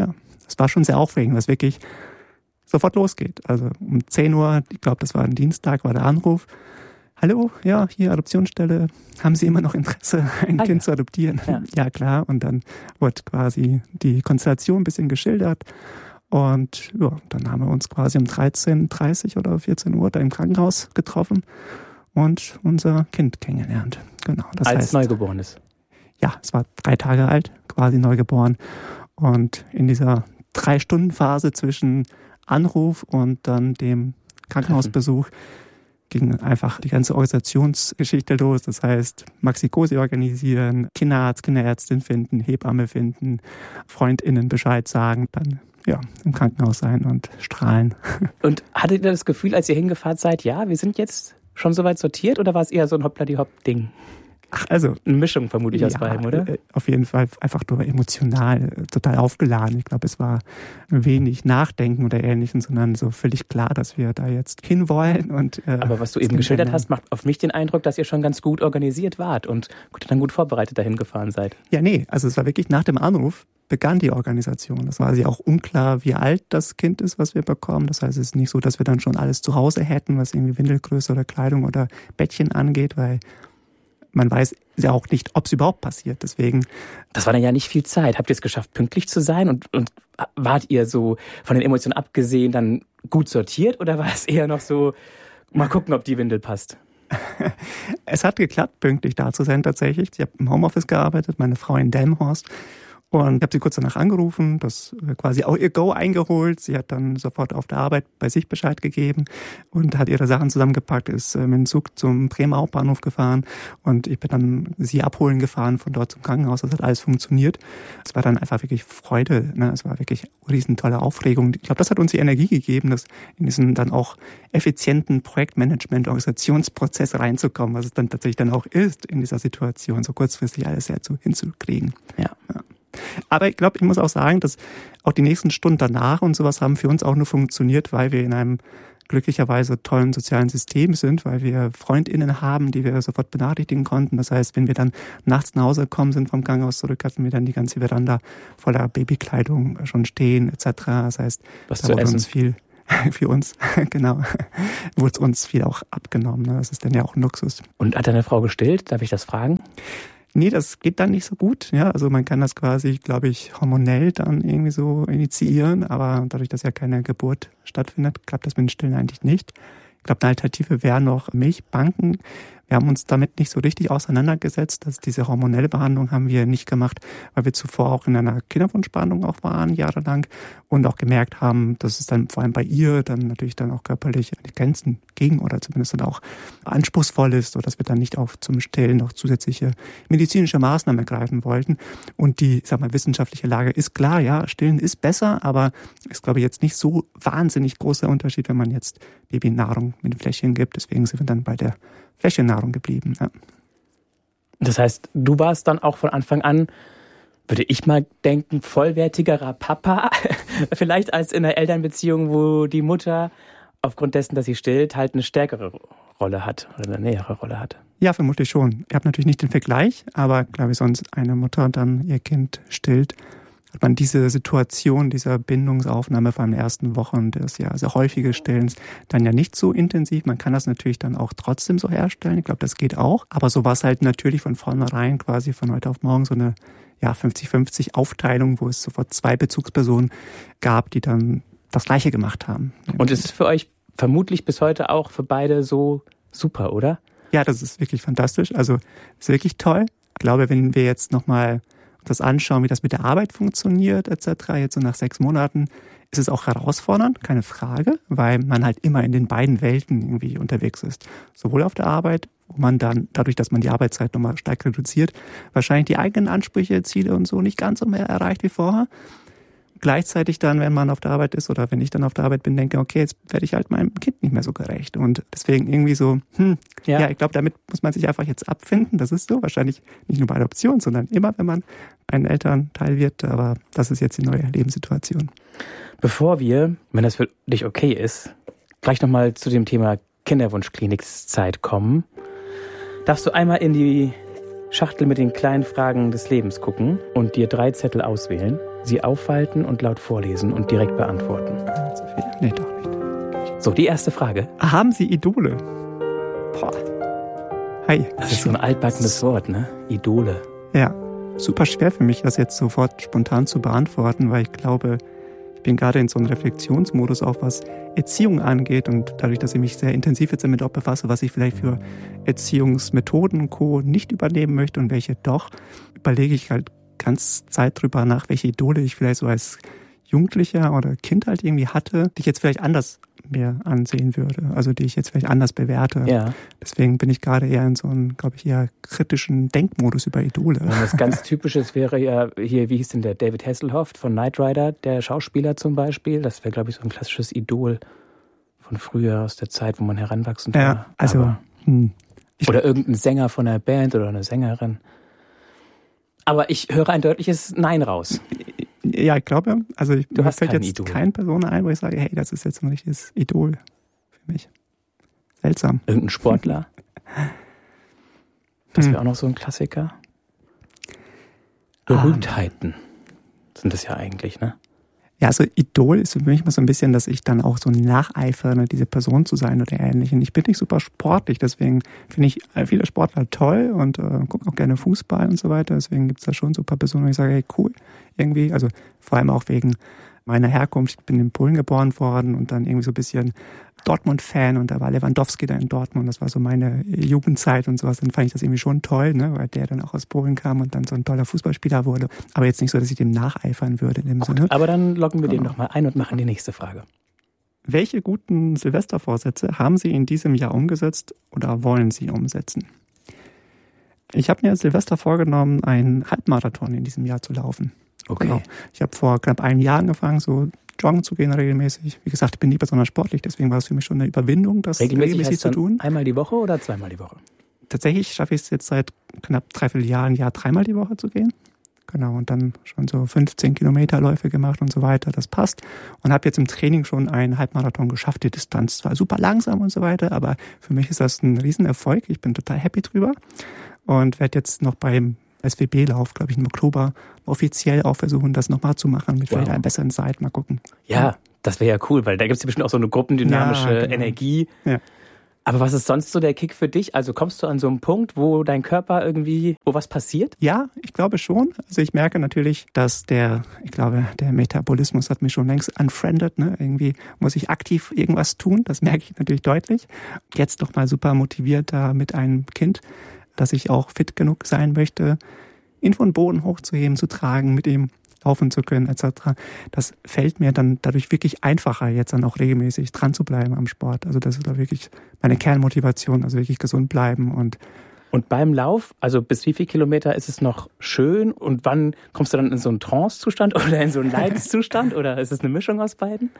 es war schon sehr aufregend, weil es wirklich sofort losgeht. Also um 10 Uhr, ich glaube, das war ein Dienstag, war der Anruf. Hallo, ja, hier Adoptionsstelle. Haben Sie immer noch Interesse, ein Kind zu adoptieren? Ja, klar. Und dann wurde quasi die Konstellation ein bisschen geschildert. Und dann haben wir uns quasi um 13:30 oder 14 Uhr da im Krankenhaus getroffen und unser Kind kennengelernt. Genau. Das heißt, Neugeborenes? Ja, es war 3 Tage alt, quasi neugeboren. Und in dieser 3-Stunden-Phase zwischen Anruf und dann dem Krankenhausbesuch ging einfach die ganze Organisationsgeschichte los. Das heißt, Maxikosi organisieren, Kinderarzt, Kinderärztin finden, Hebamme finden, FreundInnen Bescheid sagen, dann im Krankenhaus sein und strahlen. Und hattet ihr das Gefühl, als ihr hingefahren seid, wir sind jetzt schon soweit sortiert, oder war es eher so ein Hoppla-die-Hopp-Ding? Ach, also eine Mischung vermutlich aus beiden, oder? Auf jeden Fall einfach nur emotional total aufgeladen. Ich glaube, es war wenig Nachdenken oder Ähnlichem, sondern so völlig klar, dass wir da jetzt hinwollen. Aber was du eben geschildert hast, macht auf mich den Eindruck, dass ihr schon ganz gut organisiert wart und dann gut vorbereitet dahin gefahren seid. Ja, nee, also es war wirklich nach dem Anruf begann die Organisation. Das war auch unklar, wie alt das Kind ist, was wir bekommen. Das heißt, es ist nicht so, dass wir dann schon alles zu Hause hätten, was irgendwie Windelgröße oder Kleidung oder Bettchen angeht, weil man weiß ja auch nicht, ob es überhaupt passiert. Deswegen. Das war dann ja nicht viel Zeit. Habt ihr es geschafft, pünktlich zu sein? Und wart ihr so von den Emotionen abgesehen dann gut sortiert oder war es eher noch so, mal gucken, ob die Windel passt? Es hat geklappt, pünktlich da zu sein tatsächlich. Ich habe im Homeoffice gearbeitet, meine Frau in Delmenhorst. Und ich habe sie kurz danach angerufen, das quasi auch ihr Go eingeholt. Sie hat dann sofort auf der Arbeit bei sich Bescheid gegeben und hat ihre Sachen zusammengepackt, ist mit dem Zug zum Bremer Hauptbahnhof gefahren und ich bin dann sie abholen gefahren von dort zum Krankenhaus. Das hat alles funktioniert. Es war dann einfach wirklich Freude, ne? Es war wirklich riesentolle Aufregung. Ich glaube, das hat uns die Energie gegeben, das in diesen dann auch effizienten Projektmanagement, Organisationsprozess reinzukommen, was es dann tatsächlich dann auch ist, in dieser Situation so kurzfristig alles hinzukriegen. Ja. Aber ich glaube, ich muss auch sagen, dass auch die nächsten Stunden danach und sowas haben für uns auch nur funktioniert, weil wir in einem glücklicherweise tollen sozialen System sind, weil wir FreundInnen haben, die wir sofort benachrichtigen konnten. Das heißt, wenn wir dann nachts nach Hause gekommen sind vom Krankenhaus zurück, hatten wir dann die ganze Veranda voller Babykleidung schon stehen etc. Das heißt, was da zu wurde essen? uns viel für uns, genau, wurde uns viel auch abgenommen. Ne? Das ist dann ja auch ein Luxus. Und hat deine Frau gestillt? Darf ich das fragen? Nee, das geht dann nicht so gut. Ja, also man kann das quasi, glaube ich, hormonell dann irgendwie so initiieren, aber dadurch, dass ja keine Geburt stattfindet, klappt das mit den Stillen eigentlich nicht. Ich glaube, eine Alternative wären noch Milchbanken. Wir haben uns damit nicht so richtig auseinandergesetzt. Also diese hormonelle Behandlung haben wir nicht gemacht, weil wir zuvor auch in einer Kinderwunschbehandlung auch waren, jahrelang, und auch gemerkt haben, dass es dann vor allem bei ihr dann natürlich dann auch körperlich an die Grenzen ging oder zumindest dann auch anspruchsvoll ist, sodass wir dann nicht auch zum Stillen noch zusätzliche medizinische Maßnahmen ergreifen wollten. Und die, wissenschaftliche Lage ist klar, ja, Stillen ist besser, aber ist, glaube ich, jetzt nicht so wahnsinnig großer Unterschied, wenn man jetzt Babynahrung mit dem Fläschchen gibt. Deswegen sind wir dann bei der Fläschchennahrung geblieben. Ja. Das heißt, du warst dann auch von Anfang an, würde ich mal denken, vollwertigerer Papa, vielleicht als in einer Elternbeziehung, wo die Mutter aufgrund dessen, dass sie stillt, halt eine stärkere Rolle hat oder eine nähere Rolle hat. Ja, vermutlich schon. Ich habe natürlich nicht den Vergleich, aber glaube ich, sonst eine Mutter dann ihr Kind stillt, hat man diese Situation, dieser Bindungsaufnahme vor den ersten Wochen des ja sehr häufige Stillens dann ja nicht so intensiv. Man kann das natürlich dann auch trotzdem so herstellen. Ich glaube, das geht auch. Aber so war es halt natürlich von vornherein quasi von heute auf morgen so eine 50-50 Aufteilung, wo es sofort 2 Bezugspersonen gab, die dann das Gleiche gemacht haben. Und ist es für euch vermutlich bis heute auch für beide so super, oder? Ja, das ist wirklich fantastisch. Also ist wirklich toll. Ich glaube, wenn wir jetzt nochmal das anschauen, wie das mit der Arbeit funktioniert etc., jetzt so nach 6 Monaten, ist es auch herausfordernd, keine Frage, weil man halt immer in den beiden Welten irgendwie unterwegs ist. Sowohl auf der Arbeit, wo man dann, dadurch, dass man die Arbeitszeit nochmal stark reduziert, wahrscheinlich die eigenen Ansprüche, Ziele und so nicht ganz so mehr erreicht wie vorher. Gleichzeitig dann, wenn man auf der Arbeit ist oder wenn ich dann auf der Arbeit bin, denke, okay, jetzt werde ich halt meinem Kind nicht mehr so gerecht. Und deswegen irgendwie so, ich glaube, damit muss man sich einfach jetzt abfinden. Das ist so, wahrscheinlich nicht nur bei Adoption, sondern immer, wenn man ein Elternteil wird. Aber das ist jetzt die neue Lebenssituation. Bevor wir, wenn das für dich okay ist, gleich nochmal zu dem Thema Kinderwunschklinikzeit kommen, darfst du einmal in die Schachtel mit den kleinen Fragen des Lebens gucken und dir 3 Zettel auswählen, sie aufhalten und laut vorlesen und direkt beantworten. Nee, doch nicht. So, die erste Frage. Haben Sie Idole? Boah. Hi. Das ist so ein altbackenes Wort, ne? Idole. Ja, super schwer für mich, das jetzt sofort spontan zu beantworten, weil ich glaube, ich bin gerade in so einem Reflexionsmodus auch, was Erziehung angeht und dadurch, dass ich mich sehr intensiv jetzt damit auch befasse, was ich vielleicht für Erziehungsmethoden und Co. nicht übernehmen möchte und welche doch, überlege ich halt ganz Zeit drüber nach, welche Idole ich vielleicht so als Jugendlicher oder Kind halt irgendwie hatte, die ich jetzt vielleicht anders mehr ansehen würde, also die ich jetzt vielleicht anders bewerte. Ja. Deswegen bin ich gerade eher in so einem, glaube ich, eher kritischen Denkmodus über Idole. Und was ganz Typisches wäre ja hier, wie hieß denn der David Hasselhoff von Knight Rider, der Schauspieler zum Beispiel. Das wäre, glaube ich, so ein klassisches Idol von früher, aus der Zeit, wo man heranwachsend war. Ja, also oder irgendein Sänger von einer Band oder eine Sängerin. Aber ich höre ein deutliches Nein raus. Ja, ich glaube, also mir fällt jetzt Idol. keine Person ein, wo ich sage, hey, das ist jetzt ein richtiges Idol für mich. Seltsam. Irgendein Sportler? Das wäre auch noch so ein Klassiker. Berühmtheiten sind das ja eigentlich, ne? Ja, also Idol ist für mich immer so ein bisschen, dass ich dann auch so nacheifere, diese Person zu sein oder ähnlichem. Ich bin nicht super sportlich, deswegen finde ich viele Sportler toll und gucke auch gerne Fußball und so weiter. Deswegen gibt es da schon so ein paar Personen, wo ich sage, hey, cool, irgendwie. Also vor allem auch wegen meiner Herkunft. Ich bin in Polen geboren worden und dann irgendwie so ein bisschen Dortmund-Fan und da war Lewandowski da in Dortmund. Das war so meine Jugendzeit und sowas. Dann fand ich das irgendwie schon toll, ne, weil der dann auch aus Polen kam und dann so ein toller Fußballspieler wurde. Aber jetzt nicht so, dass ich dem nacheifern würde in dem Sinne. Aber dann loggen wir den noch mal ein und machen die nächste Frage. Welche guten Silvestervorsätze haben Sie in diesem Jahr umgesetzt oder wollen Sie umsetzen? Ich habe mir als Silvester vorgenommen, einen Halbmarathon in diesem Jahr zu laufen. Okay. Genau. Ich habe vor knapp einem Jahr angefangen, so joggen zu gehen regelmäßig. Wie gesagt, ich bin nie besonders sportlich, deswegen war es für mich schon eine Überwindung, das regelmäßig zu tun. Einmal die Woche oder zweimal die Woche? Tatsächlich schaffe ich es jetzt seit knapp 3/4 Jahr, ein Jahr 3-mal die Woche zu gehen. Genau, und dann schon so 15 Kilometerläufe gemacht und so weiter, das passt. Und habe jetzt im Training schon einen Halbmarathon geschafft. Die Distanz zwar super langsam und so weiter, aber für mich ist das ein Riesenerfolg. Ich bin total happy drüber und werde jetzt noch beim SWB-Lauf, glaube ich, im Oktober offiziell auch versuchen, das nochmal zu machen, mit vielleicht einer besseren Zeit. Mal gucken. Ja, das wäre ja cool, weil da gibt es ja bestimmt auch so eine gruppendynamische Energie. Ja. Aber was ist sonst so der Kick für dich? Also kommst du an so einen Punkt, wo dein Körper irgendwie, wo was passiert? Ja, ich glaube schon. Also ich merke natürlich, dass der Metabolismus hat mich schon längst unfriended. Ne? Irgendwie muss ich aktiv irgendwas tun. Das merke ich natürlich deutlich. Jetzt noch mal super motiviert da mit einem Kind, dass ich auch fit genug sein möchte, ihn von Boden hochzuheben, zu tragen, mit ihm laufen zu können etc. Das fällt mir dann dadurch wirklich einfacher, jetzt dann auch regelmäßig dran zu bleiben am Sport. Also das ist da wirklich meine Kernmotivation, also wirklich gesund bleiben. Und beim Lauf, also bis wie viel Kilometer ist es noch schön und wann kommst du dann in so einen Trance-Zustand oder in so einen Leidenszustand oder ist es eine Mischung aus beiden?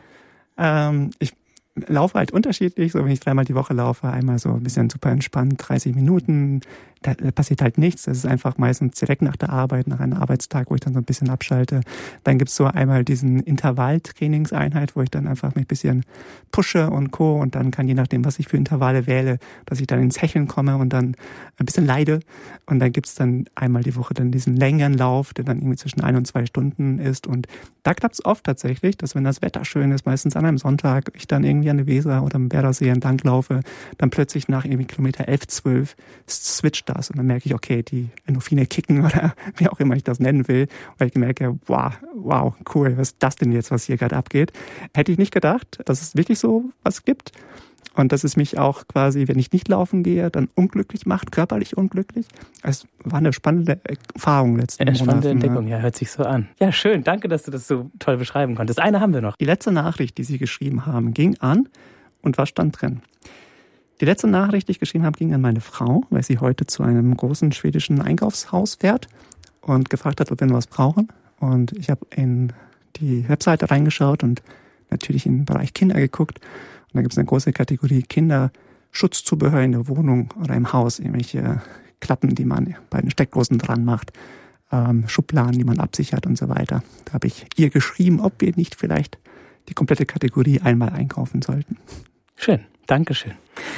Ich laufe halt unterschiedlich, so wenn ich 3-mal die Woche laufe, einmal so ein bisschen super entspannt, 30 Minuten, da passiert halt nichts, das ist einfach meistens direkt nach der Arbeit, nach einem Arbeitstag, wo ich dann so ein bisschen abschalte. Dann gibt's so einmal diesen Intervalltrainingseinheit, wo ich dann einfach mich ein bisschen pushe und Co. und dann kann je nachdem, was ich für Intervalle wähle, dass ich dann ins Hecheln komme und dann ein bisschen leide und dann gibt's dann einmal die Woche dann diesen längeren Lauf, der dann irgendwie zwischen 1 und 2 Stunden ist und da klappt's oft tatsächlich, dass wenn das Wetter schön ist, meistens an einem Sonntag, ich dann irgendwie an der Weser oder am Werdersee entlang laufe, dann plötzlich nach irgendwie Kilometer 11, 12 switcht das und dann merke ich, okay, die Endorphine kicken oder wie auch immer ich das nennen will, weil ich merke, wow, cool, was ist das denn jetzt, was hier gerade abgeht? Hätte ich nicht gedacht, dass es wirklich so was gibt und dass es mich auch quasi, wenn ich nicht laufen gehe, dann unglücklich macht, körperlich unglücklich. Es war eine spannende Erfahrung letzten Monat. Eine spannende Entdeckung, ja, hört sich so an. Ja, schön, danke, dass du das so toll beschreiben konntest. Eine haben wir noch. Die letzte Nachricht, die Sie geschrieben haben, ging an und was stand drin? Die letzte Nachricht, die ich geschrieben habe, ging an meine Frau, weil sie heute zu einem großen schwedischen Einkaufshaus fährt und gefragt hat, ob wir noch was brauchen. Und ich habe in die Webseite reingeschaut und natürlich in den Bereich Kinder geguckt. Und da gibt es eine große Kategorie Kinderschutzzubehör in der Wohnung oder im Haus, irgendwelche Klappen, die man bei den Steckdosen dran macht, Schubladen, die man absichert und so weiter. Da habe ich ihr geschrieben, ob wir nicht vielleicht die komplette Kategorie einmal einkaufen sollten. Schön, Dankeschön.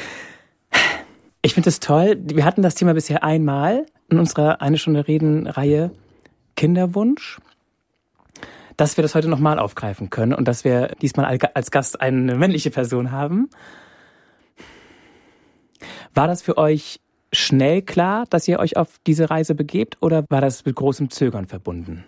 Ich finde es toll. Wir hatten das Thema bisher einmal in unserer 1 Stunde Reden-Reihe Kinderwunsch, dass wir das heute nochmal aufgreifen können und dass wir diesmal als Gast eine männliche Person haben. War das für euch schnell klar, dass ihr euch auf diese Reise begebt oder war das mit großem Zögern verbunden?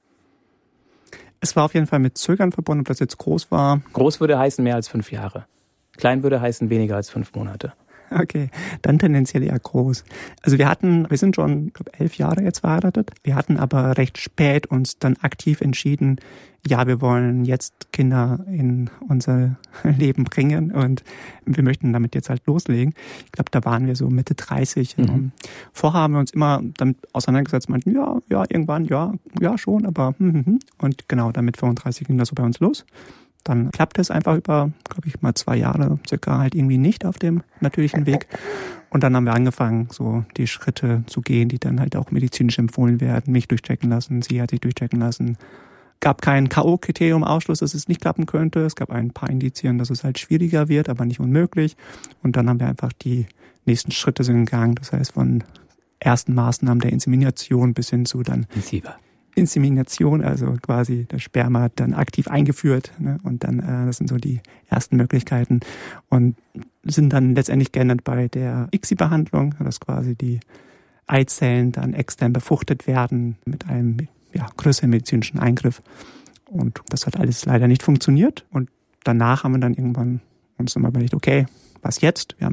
Es war auf jeden Fall mit Zögern verbunden, ob das jetzt groß war. Groß würde heißen mehr als 5 Jahre. Klein würde heißen weniger als 5 Monate. Okay, dann tendenziell eher groß. Also wir sind schon, glaube 11 Jahre jetzt verheiratet. Wir hatten aber recht spät uns dann aktiv entschieden, ja, wir wollen jetzt Kinder in unser Leben bringen und wir möchten damit jetzt halt loslegen. Ich glaube, da waren wir so Mitte 30. Vorher haben wir uns immer damit auseinandergesetzt, meinten, ja, irgendwann, ja, schon, aber Und genau, damit 35 ging das so bei uns los. Dann klappte es einfach über, glaube ich, mal 2 Jahre circa halt irgendwie nicht auf dem natürlichen Weg. Und dann haben wir angefangen, so die Schritte zu gehen, die dann halt auch medizinisch empfohlen werden. Mich durchchecken lassen, sie hat sich durchchecken lassen. Gab kein K.O.-Kriterium Ausschluss, dass es nicht klappen könnte. Es gab ein paar Indizien, dass es halt schwieriger wird, aber nicht unmöglich. Und dann haben wir einfach die nächsten Schritte sind gegangen. Das heißt, von ersten Maßnahmen der Insemination bis hin zu dann Insemination, also quasi das Sperma dann aktiv eingeführt, ne? Und dann, das sind so die ersten Möglichkeiten und sind dann letztendlich geändert bei der ICSI-Behandlung, dass quasi die Eizellen dann extern befruchtet werden mit einem größeren medizinischen Eingriff. Und das hat alles leider nicht funktioniert. Und danach haben wir dann irgendwann uns nochmal überlegt, okay, was jetzt? Wir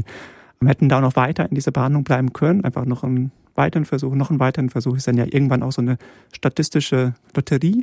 hätten da noch weiter in dieser Behandlung bleiben können, einfach noch einen weiteren Versuch. Ist dann ja irgendwann auch so eine statistische Lotterie.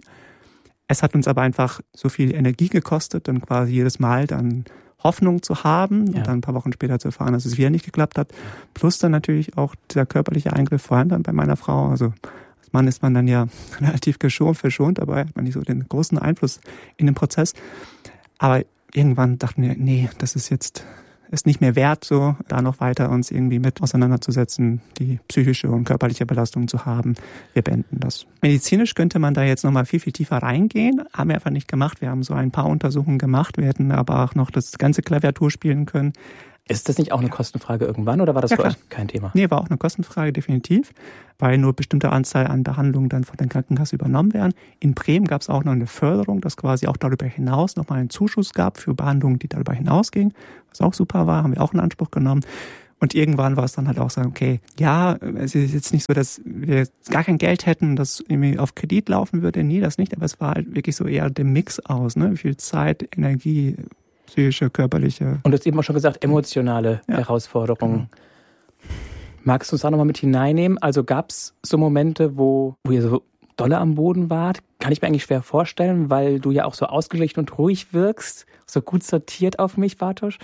Es hat uns aber einfach so viel Energie gekostet, dann quasi jedes Mal dann Hoffnung zu haben und dann ein paar Wochen später zu erfahren, dass es wieder nicht geklappt hat. Plus dann natürlich auch dieser körperliche Eingriff, vor allem dann bei meiner Frau. Also als Mann ist man dann ja relativ verschont, aber hat man nicht so den großen Einfluss in den Prozess. Aber irgendwann dachten wir, nee, das ist nicht mehr wert, so da noch weiter uns irgendwie mit auseinanderzusetzen, die psychische und körperliche Belastung zu haben. Wir beenden das. Medizinisch könnte man da jetzt nochmal viel, viel tiefer reingehen. Haben wir einfach nicht gemacht. Wir haben so ein paar Untersuchungen gemacht. Wir hätten aber auch noch das ganze Klaviatur spielen können. Ist das nicht auch eine Kostenfrage irgendwann oder war das für euch kein Thema? Nee, war auch eine Kostenfrage, definitiv, weil nur bestimmte Anzahl an Behandlungen dann von der Krankenkasse übernommen werden. In Bremen gab es auch noch eine Förderung, dass quasi auch darüber hinaus nochmal einen Zuschuss gab für Behandlungen, die darüber hinausgingen, was auch super war, haben wir auch in Anspruch genommen. Und irgendwann war es dann halt auch so, okay, ja, es ist jetzt nicht so, dass wir gar kein Geld hätten, das irgendwie auf Kredit laufen würde, nee, das nicht, aber es war halt wirklich so eher der Mix aus, ne, wie viel Zeit, Energie, psychische, körperliche. Und du hast eben auch schon gesagt, emotionale Herausforderungen. Genau. Magst du uns da nochmal mit hineinnehmen? Also gab es so Momente, wo ihr so dolle am Boden wart? Kann ich mir eigentlich schwer vorstellen, weil du ja auch so ausgeglichen und ruhig wirkst, so gut sortiert auf mich, Bartosz.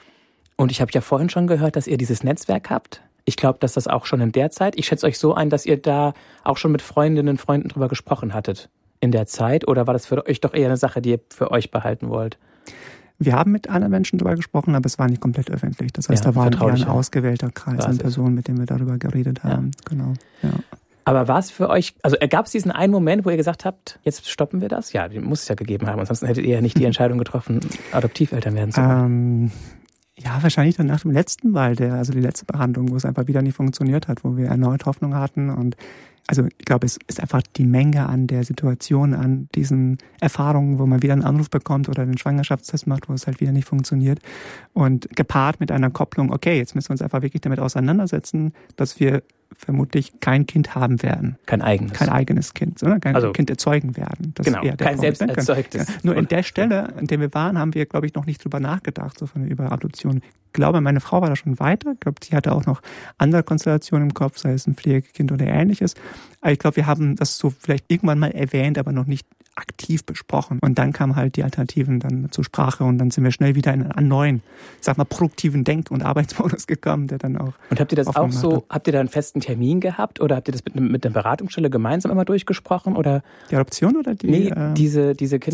Und ich habe ja vorhin schon gehört, dass ihr dieses Netzwerk habt. Ich glaube, dass das auch schon in der Zeit, ich schätze euch so ein, dass ihr da auch schon mit Freundinnen und Freunden drüber gesprochen hattet in der Zeit. Oder war das für euch doch eher eine Sache, die ihr für euch behalten wollt? Wir haben mit anderen Menschen darüber gesprochen, aber es war nicht komplett öffentlich. Das heißt, da war ein ausgewählter Kreis an Personen, mit denen wir darüber geredet haben. Ja. Genau. Ja. Aber war es für euch, also gab es diesen einen Moment, wo ihr gesagt habt, jetzt stoppen wir das? Ja, den muss es ja gegeben haben. Ansonsten hättet ihr ja nicht die Entscheidung getroffen, Adoptiveltern werden zu wollen. Ja, wahrscheinlich dann nach dem letzten Mal, die letzte Behandlung, wo es einfach wieder nicht funktioniert hat, wo wir erneut Hoffnung hatten. Und also ich glaube, es ist einfach die Menge an der Situation, an diesen Erfahrungen, wo man wieder einen Anruf bekommt oder den Schwangerschaftstest macht, wo es halt wieder nicht funktioniert. Und gepaart mit einer Kopplung, okay, jetzt müssen wir uns einfach wirklich damit auseinandersetzen, dass wir vermutlich kein Kind haben werden. Kein eigenes Kind, sondern kein Kind erzeugen werden. Das genau, kein selbst erzeugtes. Ja. Nur in der Stelle, an der wir waren, haben wir, glaube ich, noch nicht drüber nachgedacht, über Adoption. Ich glaube, meine Frau war da schon weiter. Ich glaube, sie hatte auch noch andere Konstellationen im Kopf, sei es ein Pflegekind oder Ähnliches. Aber ich glaube, wir haben das so vielleicht irgendwann mal erwähnt, aber noch nicht aktiv besprochen. Und dann kamen halt die Alternativen dann zur Sprache und dann sind wir schnell wieder in einen neuen, produktiven Denk- und Arbeitsmodus gekommen, der dann auch... Und habt ihr das auch so, habt ihr da einen festen Termin gehabt oder habt ihr das mit der Beratungsstelle gemeinsam immer durchgesprochen? Oder? Die Adoption oder die... Nee, diese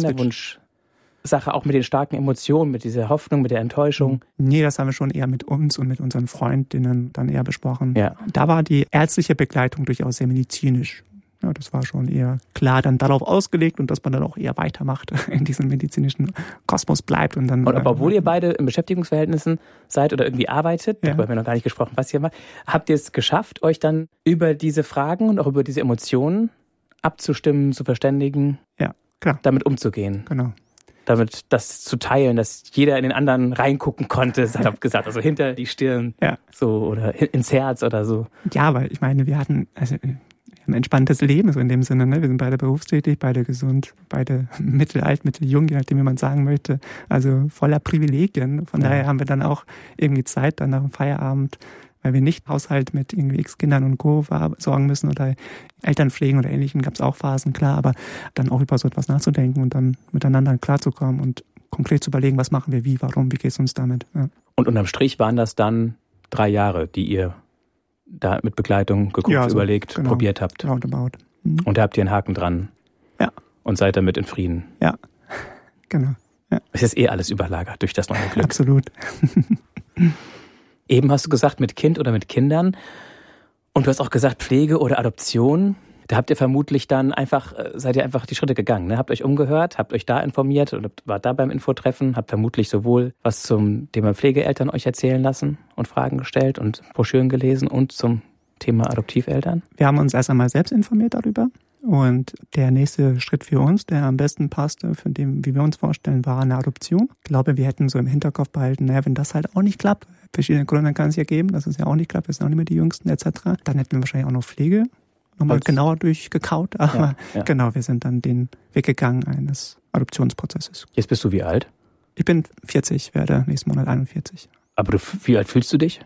Kinderwunsch-Sache, auch mit den starken Emotionen, mit dieser Hoffnung, mit der Enttäuschung. Nee, das haben wir schon eher mit uns und mit unseren Freundinnen dann eher besprochen. Ja. Da war die ärztliche Begleitung durchaus sehr medizinisch. Ja, das war schon eher klar dann darauf ausgelegt und dass man dann auch eher weitermacht, in diesem medizinischen Kosmos bleibt. Und dann. Und aber obwohl ihr beide in Beschäftigungsverhältnissen seid oder irgendwie arbeitet, darüber haben wir noch gar nicht gesprochen, was ihr macht, habt ihr es geschafft, euch dann über diese Fragen und auch über diese Emotionen abzustimmen, zu verständigen? Ja, klar. Damit umzugehen? Genau. Damit das zu teilen, dass jeder in den anderen reingucken konnte, salopp gesagt, also hinter die Stirn, so, oder ins Herz oder so. Ja, weil ich meine, wir hatten ein entspanntes Leben, so in dem Sinne, ne? Wir sind beide berufstätig, beide gesund, beide mittelalt, mitteljung, je nachdem, wie man sagen möchte. Also voller Privilegien. Von daher haben wir dann auch irgendwie Zeit, dann nach dem Feierabend, weil wir nicht Haushalt mit irgendwie X-Kindern und Co. sorgen müssen oder Eltern pflegen oder Ähnlichem, gab es auch Phasen, klar, aber dann auch über so etwas nachzudenken und dann miteinander klarzukommen und konkret zu überlegen, was machen wir, wie, warum, wie geht es uns damit. Ja. Und unterm Strich waren das dann 3 Jahre, die ihr da mit Begleitung geguckt, überlegt, probiert habt. Roundabout. Und da habt ihr einen Haken dran. Ja. Und seid damit in Frieden. Ja, genau. Ja. Es ist alles überlagert durch das neue Glück. Absolut. Eben hast du gesagt, mit Kind oder mit Kindern. Und du hast auch gesagt, Pflege oder Adoption. Da habt ihr vermutlich dann seid ihr einfach die Schritte gegangen, ne? Habt euch umgehört, habt euch da informiert oder wart da beim Infotreffen, habt vermutlich sowohl was zum Thema Pflegeeltern euch erzählen lassen und Fragen gestellt und Broschüren gelesen und zum Thema Adoptiveltern. Wir haben uns erst einmal selbst informiert darüber und der nächste Schritt für uns, der am besten passte, von dem, wie wir uns vorstellen, war eine Adoption. Ich glaube, wir hätten so im Hinterkopf behalten, wenn das halt auch nicht klappt, verschiedene Gründe kann es ja geben, dass es ja auch nicht klappt, wir sind auch nicht mehr die Jüngsten etc., dann hätten wir wahrscheinlich auch noch Pflege nochmal genauer durchgekaut. Aber genau, wir sind dann den Weg gegangen eines Adoptionsprozesses. Jetzt bist du wie alt? Ich bin 40, werde nächsten Monat 41. Aber wie alt fühlst du dich?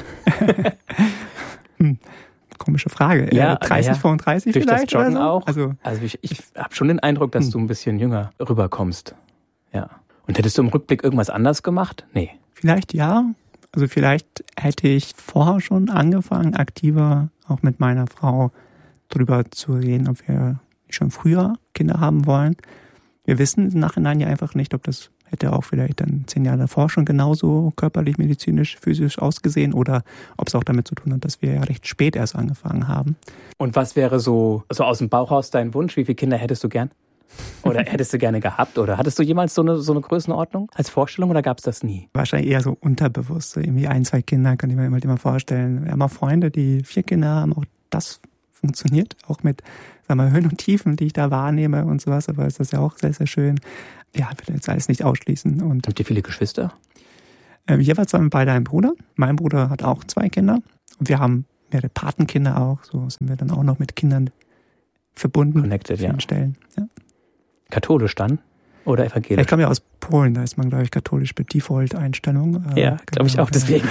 Komische Frage. Ja, 30, 35 durch vielleicht? Das Joggen oder so? auch. Also ich habe schon den Eindruck, dass du ein bisschen jünger rüberkommst. Ja. Und hättest du im Rückblick irgendwas anders gemacht? Nee. Vielleicht ja. Also vielleicht hätte ich vorher schon angefangen, aktiver auch mit meiner Frau drüber zu reden, ob wir schon früher Kinder haben wollen. Wir wissen im Nachhinein ja einfach nicht, ob das hätte auch vielleicht dann 10 Jahre davor schon genauso körperlich, medizinisch, physisch ausgesehen oder ob es auch damit zu tun hat, dass wir ja recht spät erst angefangen haben. Und was wäre so aus dem Bauch raus dein Wunsch? Wie viele Kinder hättest du gern? Oder hättest du gerne gehabt? Oder hattest du jemals so eine Größenordnung als Vorstellung oder gab es das nie? Wahrscheinlich eher so unterbewusst. So irgendwie 1, 2 Kinder kann ich mir immer vorstellen. Wir haben auch Freunde, die 4 Kinder haben. Auch das funktioniert. Auch mit Höhen und Tiefen, die ich da wahrnehme und sowas. Aber ist das ja auch sehr, sehr schön. Ja, ich will jetzt alles nicht ausschließen. Und habt ihr viele Geschwister? Jeweils haben wir beide einen Bruder. Mein Bruder hat auch 2 Kinder. Und wir haben mehrere Patenkinder auch. So sind wir dann auch noch mit Kindern verbunden. Connected, ja. Stellen. Ja. Katholisch dann? Oder evangelisch? Ich komme ja aus Polen, da ist man, glaube ich, katholisch mit Default-Einstellung. Ja, glaube ich auch, deswegen.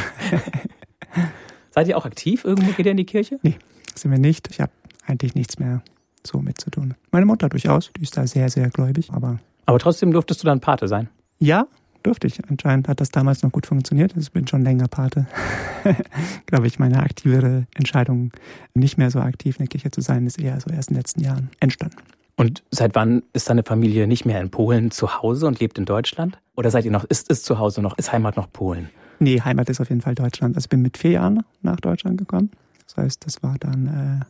Seid ihr auch aktiv? Irgendwo geht ihr in die Kirche? Nee, sind wir nicht. Ich habe eigentlich nichts mehr so mit zu tun. Meine Mutter durchaus, die ist da sehr, sehr gläubig. Aber trotzdem durftest du dann Pate sein? Ja, durfte ich. Anscheinend hat das damals noch gut funktioniert. Ich bin schon länger Pate. Glaube ich, meine aktivere Entscheidung, nicht mehr so aktiv in der Kirche zu sein, ist eher so erst in den letzten Jahren entstanden. Und seit wann ist deine Familie nicht mehr in Polen zu Hause und lebt in Deutschland? Oder seid ihr noch, ist zu Hause noch, ist Heimat noch Polen? Nee, Heimat ist auf jeden Fall Deutschland. Also ich bin mit 4 Jahren nach Deutschland gekommen. Das heißt, das war dann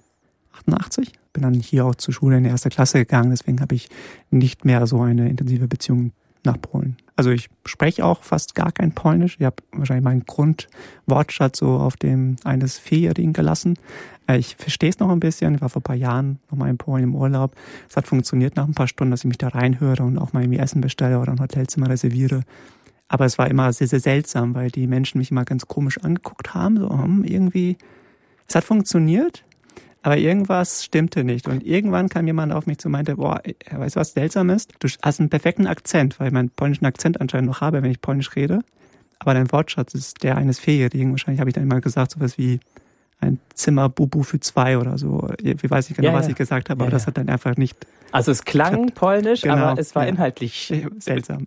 88. Bin dann hier auch zur Schule in die 1. Klasse gegangen. Deswegen habe ich nicht mehr so eine intensive Beziehung nach Polen. Also ich spreche auch fast gar kein Polnisch. Ich habe wahrscheinlich meinen Grundwortschatz so auf dem eines 4-Jährigen gelassen. Ich verstehe es noch ein bisschen. Ich war vor ein paar Jahren noch mal in Polen im Urlaub. Es hat funktioniert nach ein paar Stunden, dass ich mich da reinhöre und auch mal irgendwie Essen bestelle oder ein Hotelzimmer reserviere. Aber es war immer sehr, sehr seltsam, weil die Menschen mich immer ganz komisch angeguckt haben. So irgendwie, es hat funktioniert, aber irgendwas stimmte nicht. Und irgendwann kam jemand auf mich zu und meinte, weißt du, was seltsam ist? Du hast einen perfekten Akzent, weil ich meinen polnischen Akzent anscheinend noch habe, wenn ich Polnisch rede. Aber dein Wortschatz ist der eines 4-Jährigen. Wahrscheinlich habe ich dann immer gesagt, sowas wie ein Zimmer Bubu für 2 oder so. Ich weiß nicht genau, was ich gesagt habe, aber das hat dann einfach nicht... Also es klang polnisch, genau, aber es war inhaltlich seltsam.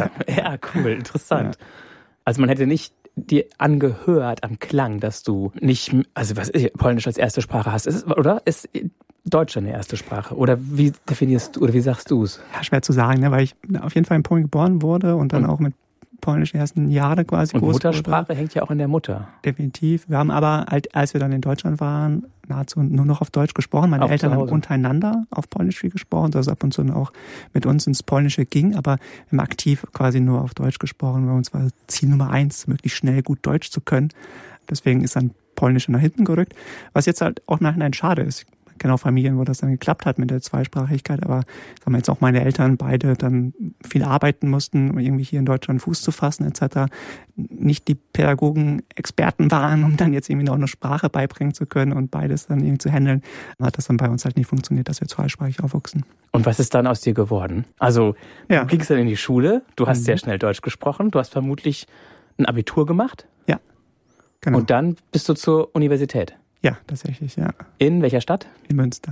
Ja, cool, interessant. Ja. Also man hätte nicht dir angehört am Klang, dass du nicht, also was Polnisch als erste Sprache hast, oder? Ist Deutsch deine erste Sprache? Oder wie definierst du, oder wie sagst du es? Ja, schwer zu sagen, ne, weil ich auf jeden Fall in Polen geboren wurde und dann auch mit Polnisch die ersten Jahre quasi und groß Muttersprache wurde. Hängt ja auch in der Mutter. Definitiv. Wir haben aber, als wir dann in Deutschland waren, nahezu nur noch auf Deutsch gesprochen. Meine Eltern haben untereinander auf Polnisch viel gesprochen, dass es ab und zu auch mit uns ins Polnische ging, aber wir haben aktiv quasi nur auf Deutsch gesprochen, weil uns war Ziel Nummer 1, möglichst schnell gut Deutsch zu können. Deswegen ist dann Polnisch nach hinten gerückt, was jetzt halt auch nachhinein schade ist. Ich kenne auch Familien, wo das dann geklappt hat mit der Zweisprachigkeit, aber sagen wir jetzt auch meine Eltern beide dann viel arbeiten mussten, um irgendwie hier in Deutschland Fuß zu fassen etc. Nicht die Pädagogen Experten waren, um dann jetzt irgendwie noch eine Sprache beibringen zu können und beides dann irgendwie zu handeln. Dann hat das dann bei uns halt nicht funktioniert, dass wir zweisprachig aufwuchsen. Und was ist dann aus dir geworden? Also du gingst dann in die Schule, du hast sehr schnell Deutsch gesprochen, du hast vermutlich ein Abitur gemacht? Ja, genau. Und dann bist du zur Universität? Ja, tatsächlich, ja. In welcher Stadt? In Münster.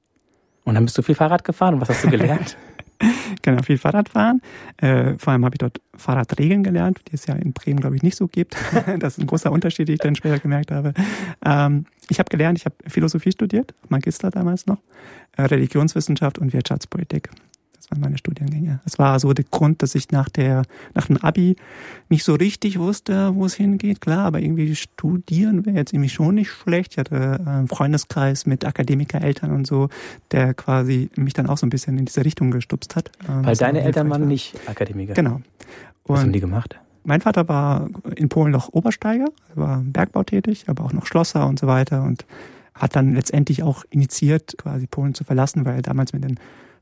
Und dann bist du viel Fahrrad gefahren und was hast du gelernt? Genau, viel Fahrrad fahren. Vor allem habe ich dort Fahrradregeln gelernt, die es ja in Bremen, glaube ich, nicht so gibt. Das ist ein großer Unterschied, den ich dann später gemerkt habe. Ich habe gelernt, ich habe Philosophie studiert, Magister damals noch, Religionswissenschaft und Wirtschaftspolitik. Das waren meine Studiengänge. Das war so der Grund, dass ich nach dem Abi nicht so richtig wusste, wo es hingeht. Klar, aber irgendwie studieren wäre jetzt irgendwie schon nicht schlecht. Ich hatte einen Freundeskreis mit Akademikereltern und so, der quasi mich dann auch so ein bisschen in diese Richtung gestupst hat. Weil deine Eltern waren nicht Akademiker? Genau. Was haben die gemacht? Mein Vater war in Polen noch Obersteiger, war im Bergbau tätig, aber auch noch Schlosser und so weiter und hat dann letztendlich auch initiiert, quasi Polen zu verlassen, weil er damals mit den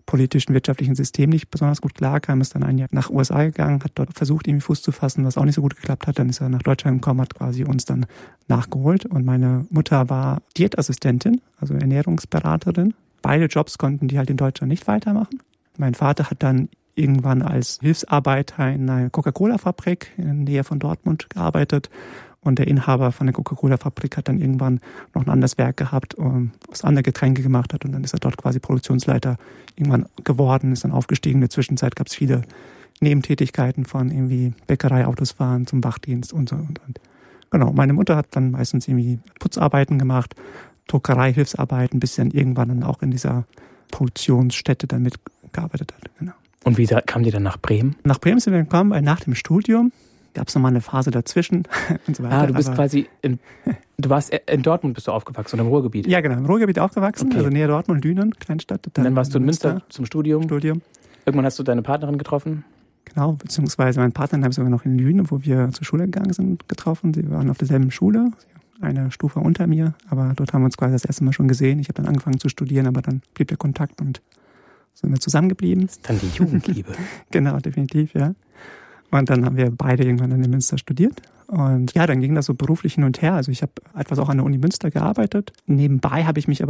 politischen, wirtschaftlichen System nicht besonders gut klarkam, ist dann ein Jahr nach USA gegangen, hat dort versucht, irgendwie Fuß zu fassen, was auch nicht so gut geklappt hat. Dann ist er nach Deutschland gekommen, hat quasi uns dann nachgeholt. Und meine Mutter war Diätassistentin, also Ernährungsberaterin. Beide Jobs konnten die halt in Deutschland nicht weitermachen. Mein Vater hat dann irgendwann als Hilfsarbeiter in einer Coca-Cola-Fabrik in der Nähe von Dortmund gearbeitet. Und der Inhaber von der Coca-Cola-Fabrik hat dann irgendwann noch ein anderes Werk gehabt, was andere Getränke gemacht hat. Und dann ist er dort quasi Produktionsleiter irgendwann geworden, ist dann aufgestiegen. In der Zwischenzeit gab es viele Nebentätigkeiten von irgendwie Bäckerei, Autos fahren, zum Wachdienst und so. Und. Genau, meine Mutter hat dann meistens irgendwie Putzarbeiten gemacht, Druckerei, Hilfsarbeiten, bis sie dann irgendwann dann auch in dieser Produktionsstätte dann mitgearbeitet hat. Genau. Und wie kam die dann nach Bremen? Nach Bremen sind wir gekommen, weil nach dem Studium gab es nochmal eine Phase dazwischen und so weiter. Du bist quasi, du warst in Dortmund bist du aufgewachsen oder im Ruhrgebiet? Ja, genau, im Ruhrgebiet aufgewachsen, okay. Also näher Dortmund, Lünen, Kleinstadt. Und dann warst du in Münster zum Studium. Irgendwann hast du deine Partnerin getroffen? Genau, beziehungsweise meinen Partner habe ich sogar noch in Lünen, wo wir zur Schule gegangen sind, getroffen. Sie waren auf derselben Schule, eine Stufe unter mir, aber dort haben wir uns quasi das erste Mal schon gesehen. Ich habe dann angefangen zu studieren, aber dann blieb der Kontakt und sind wir zusammengeblieben. Das ist dann die Jugendliebe. Genau, definitiv, ja. Und dann haben wir beide irgendwann dann in Münster studiert. Und ja, dann ging das so beruflich hin und her. Also ich habe etwas auch an der Uni Münster gearbeitet. Nebenbei habe ich mich aber